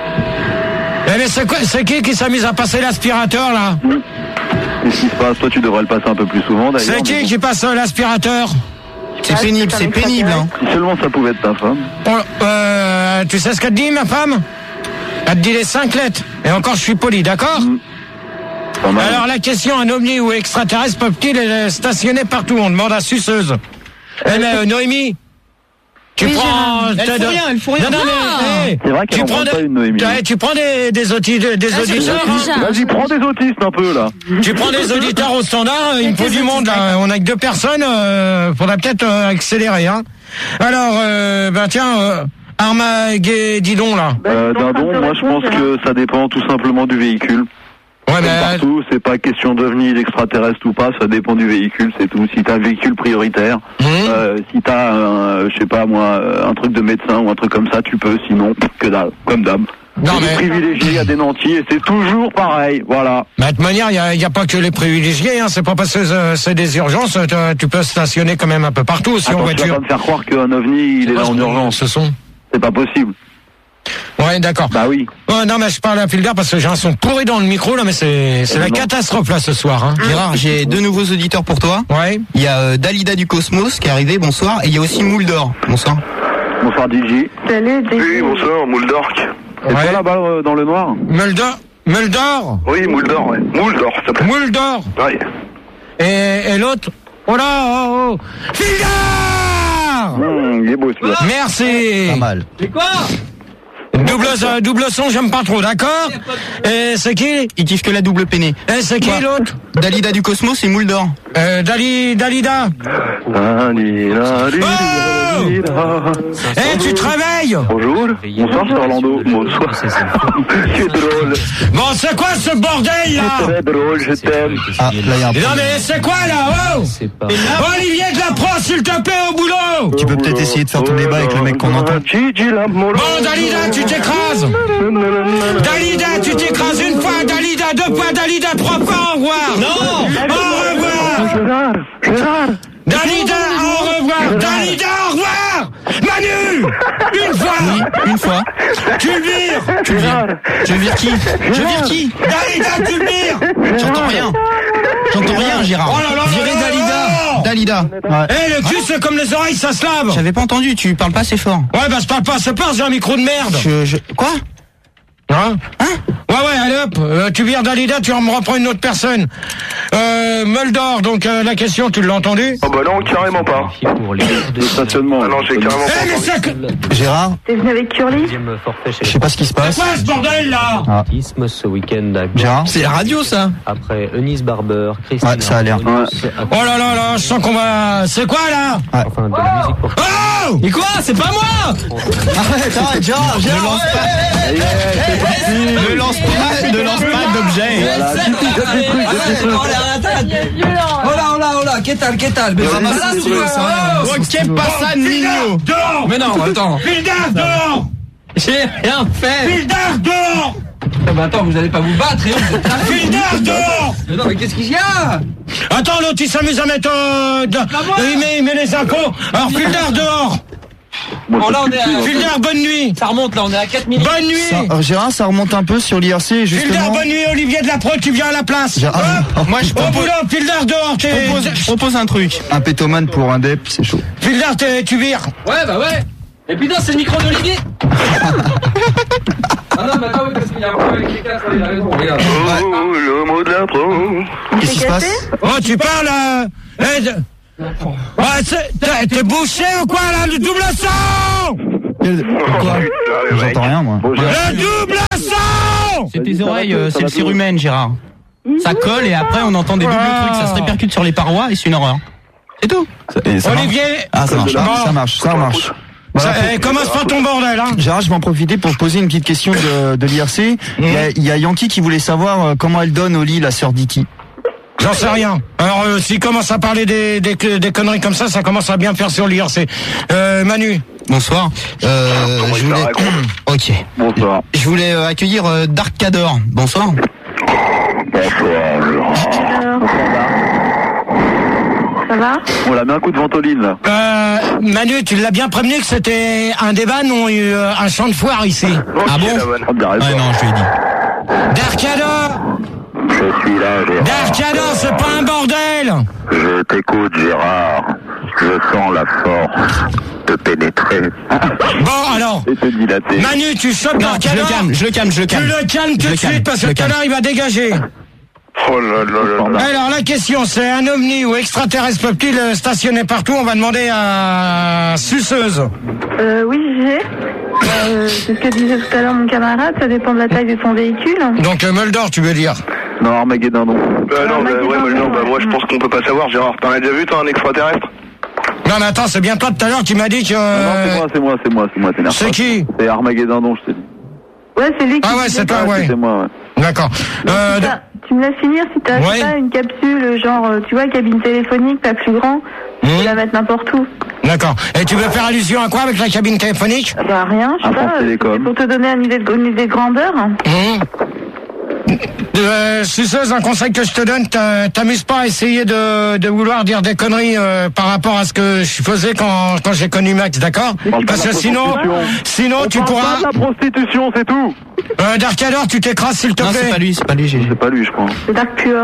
Eh mais c'est quoi, c'est qui qui s'amuse à passer l'aspirateur, là? Qu'est-ce qui se passe? Toi, tu devrais le passer un peu plus souvent, d'ailleurs. C'est qui mais bon. qui passe euh, l'aspirateur? C'est pénible, c'est pénible, hein. Si seulement ça pouvait être ta femme. Oh, euh, tu sais ce qu'elle te dit, ma femme? Elle te dit les cinq lettres. Et encore, je suis poli, d'accord? Mmh. Pas mal. Alors, la question, un ovni ou extraterrestre peuvent-ils euh, stationner partout? On demande à Suceuse. Eh, mais euh, Noémie, tu Oui, prends... Gérard. Elle t'as fout de- rien, elle fout rien. Non, non, mais, Non. hey, C'est vrai qu'elle tu en prends prend des- pas une, Noémie. Ouais, tu prends des, des, audi- des Ah, c'est auditeurs, déjà. hein? Vas-y, prends des autistes un peu, là. Tu prends des auditeurs au standard, il me faut du monde, là. On a que deux personnes, euh, faudra peut-être euh, accélérer, hein. Alors, euh, ben tiens, euh, Armageddon, là. Euh, Dindon, moi, je pense que ça dépend tout simplement du véhicule. Ouais, Comme mais... partout, c'est pas question d'ovni, d'extraterrestre ou pas, ça dépend du véhicule, c'est tout. Si t'as un véhicule prioritaire, Mmh. euh, si t'as, un, je sais pas moi, un truc de médecin ou un truc comme ça, tu peux, sinon, que dalle, comme d'hab. Non, C'est mais- des privilégiés, il y a des nantis, et c'est toujours pareil, voilà. Mais de toute manière, il n'y a, y a pas que les privilégiés, hein. C'est pas parce que euh, c'est des urgences, euh, tu peux stationner quand même un peu partout aussi en Attends, tu vas voiture. pas me faire croire qu'un ovni, il est là en urgence. Ce son. C'est pas possible. Ouais, d'accord. Bah oui. Ouais, non, mais je parle à fil d'air parce que j'ai un son pourri dans le micro, là, mais c'est, c'est Euh, la non. catastrophe, là, ce soir, hein. Gérard, j'ai deux nouveaux auditeurs pour toi. Ouais. Il y a euh, Dalida du Cosmos qui est arrivé, bonsoir. Et il y a aussi Mouldor, bonsoir. Bonsoir D J. Salut, J. Oui, bonsoir, Mouldork. C'est Ouais. toi là-bas euh, dans le noir? Muldor, Muldor, Oui, Mouldor, ouais. Mouldor, s'il te plaît. Muldor. Ouais. Et, et l'autre, oh là, oh, oh. Fildar! Mmh, il est beau celui-là. Merci. Pas mal. C'est quoi? Double, euh, double son, j'aime pas trop, d'accord? Et c'est qui? Il kiffe que la double peinée. Et c'est qui Quoi l'autre? Dalida du Cosmos et Mouldor. Euh, Dali, Dalida. Oh Eh, tu te réveilles? Bonjour, bonsoir, c'est Orlando. Bonsoir. Tu es drôle. Bon, c'est quoi ce bordel, là? Très drôle, je t'aime. Ah, là, il y a un Non, mais c'est quoi, là? Oh! Olivier de la Pro, s'il te plaît, au boulot! Tu peux peut-être essayer de faire ton débat avec le mec qu'on entend. Bon, Dalida, tu t'écrases! Dalida, tu t'écrases une fois, Dalida, deux fois, Dalida, trois fois, au revoir! Non! Au revoir! Gérard, Gérard. Dalida, au revoir! Dalida, au revoir! Manu! Une fois! Une fois. Tu le vires! Tu vires. Je vire qui Je vire qui Dalida, tu le vires! J'entends rien. J'entends rien, Gérard. Oh là là là Virez là Dalida. là. Dalida. Eh, le cul, c'est comme les oreilles, ça se lave! J'avais pas entendu, tu parles pas assez fort. Ouais, bah, je parle pas assez fort, j'ai un micro de merde! Je, je... Quoi Hein? Hein Ouais, ouais, allez hop, euh, tu vires Dalida, tu me reprends une autre personne. Euh, Mulder, donc euh, la question, tu l'as entendu? Oh bah non, carrément pas. Le stationnement. Ah non, j'ai carrément eh, pas entendu. Gérard? T'es venu avec Curly? Je sais pas ce qui se passe. C'est quoi ce bordel là? Ah. Ce week-end à Gérard? C'est la radio ça. Après Eunice Barber, Christine. Ouais, ça a l'air. Oh là là là, je sens qu'on va... C'est quoi là? Ouais. Enfin, de la musique pour... Oh! Et quoi? C'est pas moi! Arrête, arrête, Gérard, Gérard! Ne lance pas, ne lance pas, ne lance pas d'objet. Oh là, oh là, oh là, qu'est-ce que tal, mais ça va ça, tu veux ça? Oh, qu'est pas ça, Nino? Dehors! Mais non, attends. Fildar, dehors! J'ai rien fait. Fildar, dehors! Ah bah attends, vous allez pas vous battre, et on... Fildar, dehors! Mais non, mais qu'est-ce qu'il y a? Attends, l'autre, il s'amuse à mettre... Euh, de- il, met, il met les infos. Alors, Fildar, dehors! Bon, là, on est à... Fildar, bonne nuit! Ça remonte, là, on est à quatre minutes. Bonne nuit! Ça, euh, Gérard, ça remonte un peu sur l'I R C, justement. Fildar, bonne nuit, Olivier de la Pro, tu viens à la place. Gérard, Hein moi, je Au propose, boulot, Fildar, dehors, Je t'es... propose, je propose un truc. un pétomane pour un dep, c'est chaud. Fildar, t'es- tu vires. Ouais, bah ouais. Et putain, c'est le micro d'Olivier. Ah non, mais attends, oui, parce qu'il y a un problème avec les casques, il a raison, regarde. Oh, le mot de la pro. Qu'est-ce qui se passe? Oh, tu parles... Euh... eh, de- Ouais, c'est- t'es t'es bouché ou quoi, là, le double sang? Quoi? J'entends rien, moi. Le double sang! C'est tes oreilles, euh, c'est le cérumen, Gérard. Ça colle et après on entend des doubles trucs, ça se répercute sur les parois et c'est une horreur. C'est tout. Et ça marche? Olivier... Ah, ça marche, Bon. ça marche, ça marche. Voilà, Ça, eh, commence pas ton bordel, hein. Gérard, je vais en profiter pour poser une petite question de, de l'I R C. Il y a- il y, a Yankee qui voulait savoir euh, comment elle donne au lit la sœur d'Iki. J'en sais rien. Alors, euh, s'il commence à parler des, des, des conneries comme ça, ça commence à bien faire sur l'I R C. Euh, Manu. Bonsoir. Euh, je voulais... Ok. Bonsoir. Je voulais euh, accueillir euh, Dark Cador. Bonsoir. Ça va? On l'a mis un coup de ventoline, là. Euh, Manu, tu l'as bien prévenu que c'était un débat, non euh, un champ de foire ici. Ah bon? Oh, bien raison. Ouais, non, je lui ai dit. Darkador! Je suis là, Gérard. Darkador, c'est pas un bordel! Je t'écoute, Gérard. Je sens la force te pénétrer. Bon, alors. Et te dilater. Manu, tu chopes Non, je le Darkador. calme, je le calme, je le calme. Tu le calmes tout Je de le calme, suite parce je que le tout à calme. l'heure il va dégager. Oh là là là là. Alors la question c'est un ovni ou extraterrestre peut-il euh, stationner partout? On va demander à Suceuse. Euh, oui, j'ai. Euh, c'est ce que disait tout à l'heure mon camarade, ça dépend de la taille de son véhicule. Donc euh, Mulder, tu veux dire? Non, Armageddon, non. Euh, non, bah, ouais, bah, non, bah, moi, je pense qu'on peut pas savoir, Gérard. T'en as déjà vu, toi, un extraterrestre? Non mais attends, c'est bien toi tout à l'heure qui m'a dit que... Non, c'est moi, c'est moi, c'est moi, c'est moi, t'énerve C'est pas. qui? C'est Armageddon, non, je te dis. Ouais, c'est lui qui... Ah ouais, c'est toi, ouais. C'est moi, ouais. D'accord. Euh, Si t'as- tu me laisses finir si t'as Ouais. pas une capsule, genre, euh, tu vois, cabine téléphonique, pas plus grand, tu peux la mettre n'importe où. D'accord. Et tu veux faire allusion à quoi avec la cabine téléphonique? Bah rien, je sais pas, euh, c'est pour te donner une idée de, une idée de grandeur. Mmh. Euh, Suceuse, un conseil que je te donne, t'a- t'amuses pas à essayer de, de vouloir dire des conneries euh, par rapport à ce que je faisais quand, quand j'ai connu Max, d'accord? Parce que sinon, sinon tu pourras... Pas de la prostitution, c'est tout. Euh, Darkador, tu t'écrases s'il te Non, plaît. c'est pas lui, c'est pas lui, j'ai... C'est pas lui, je crois. C'est Dark Pure.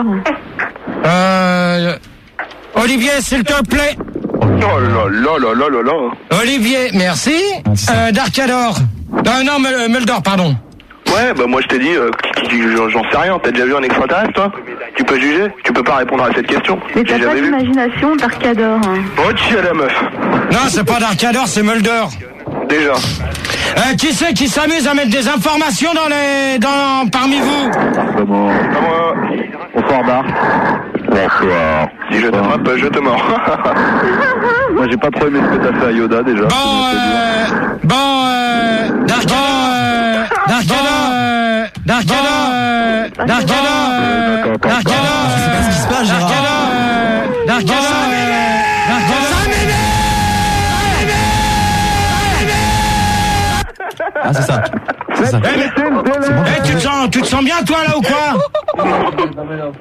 Euh... Olivier, s'il te plaît. Oh là là là là là là. Olivier, merci. Euh, Darkador. Euh, non, Mul- Mulder, pardon. Ouais, bah moi je t'ai dit, euh, qui- qui- j'en j'en sais rien. T'as déjà vu un extraterrestre, toi? Tu peux juger? Tu peux pas répondre à cette question. Mais J'ai t'as pas jamais vu. d'imagination, Darkador. Oh, tu as la meuf. Non, c'est pas Darkador, c'est Mulder. Déjà. Euh, qui c'est qui s'amuse à mettre des informations dans les, dans, parmi vous? Comment? Bonsoir, Dark. Bonsoir. Si je t'attrape, je te mords. Moi, j'ai pas trop aimé ce que t'as fait à Yoda, déjà. Bon, euh, bon, euh, Darkador, euh, Darkador, euh, Darkador, euh, Darkador, euh, Darkador, Je sais pas ce qui se passe, Gérard. Darkador, euh, Darkador, euh, Darkador. Ah, c'est ça. C'est ça. Eh, mais- eh, tu te sens, tu te sens bien toi là ou quoi?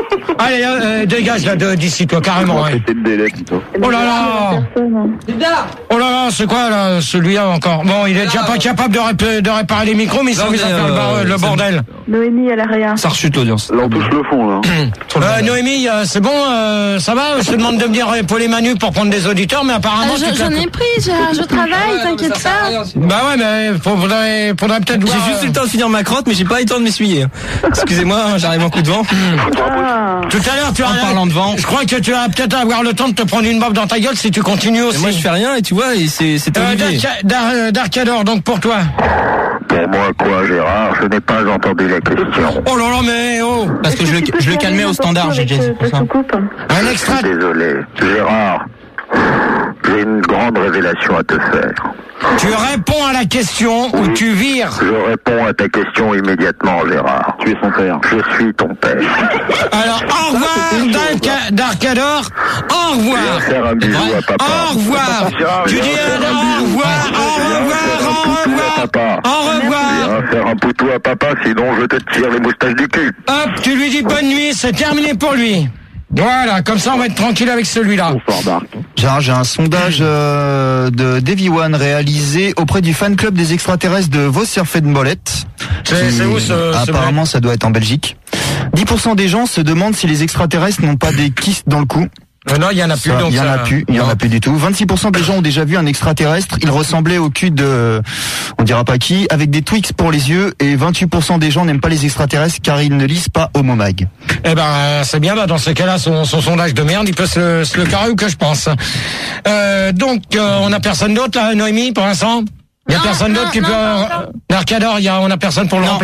Allez, euh, dégage là de- d'ici, toi, carrément. Ouais. C'était le délai, plutôt. Oh là là. Oh là là, c'est quoi là, celui-là encore? Bon, il est déjà pas capable de, rép- de réparer les micros, mais il s'est mis à faire le, bar- le bordel. Noémie, elle a rien. Ça rechute l'audience. Là, on touche le fond, là. Euh, Noémie, euh, c'est bon, euh, ça va? Je te demande de venir épauler Manu pour prendre des auditeurs, mais apparemment... Ah, tu te J'en la- ai pris, je, je travaille, t'inquiète pas. Bah ouais, mais faudrait, faudrait peut-être voir... J'ai juste eu le temps de finir ma crotte, mais j'ai pas eu le temps de m'essuyer. Excusez-moi, hein, j'arrive en coup de vent. Ah. Tout à l'heure, tu as... En parlant de vent. Je crois que tu vas peut-être avoir le temps de te prendre une baffe dans ta gueule si tu continues aussi. Et moi, je fais rien, et tu vois, et c'est, c'est Euh, Olivier. Dark- Dar- Darkador, donc pour toi. Pour moi, quoi, Gérard? Je n'ai pas entendu la question. Oh là là, mais oh. Parce que je le, je le calmais au standard, j'ai déjà dit pour ça. Un Je extra... suis désolé. Gérard, j'ai une grande révélation à te faire. Tu réponds à la question ou tu vires. Je réponds à ta question immédiatement, Gérard. Tu es son père. Je suis ton père. Alors, au revoir, Dark- Darkador. Au revoir. Viens faire un bisou à papa. Au revoir. Gérard, Tu viens dis faire un au bisou. revoir, au Viens revoir, faire un au poutou revoir. à papa. Au revoir. Viens faire un poutou à papa, sinon je te tire les moustaches du cul. Hop, tu lui dis bonne nuit, c'est terminé pour lui. Voilà, comme ça on va être tranquille avec celui-là. Gérard, j'ai un sondage euh, de Davy One réalisé auprès du fan club des extraterrestres de Vosserfenbollet. C'est- Qui- c'est où, ce- ce Apparemment, ça doit être en Belgique. dix pour cent des gens se demandent si les extraterrestres n'ont pas des kystes dans le cou. Euh, non, il y en a plus. Ça, donc il y en ça- a plus, il y en a plus du tout. vingt-six pour cent des gens ont déjà vu un extraterrestre. Il ressemblait au cul de, on dira pas qui, avec des Twix pour les yeux. Et vingt-huit pour cent des gens n'aiment pas les extraterrestres car ils ne lisent pas Homo Mag. Eh ben, euh, c'est bien. Bah, dans ce cas-là, son, son sondage de merde, il peut se, se le carrer ou que je pense. Euh, donc, euh, on a personne d'autre là, Noémie, pour l'instant. Il y a Non, personne non, d'autre qui non, peut. pas encore. Darkador, il y a, on a personne pour le remplacer.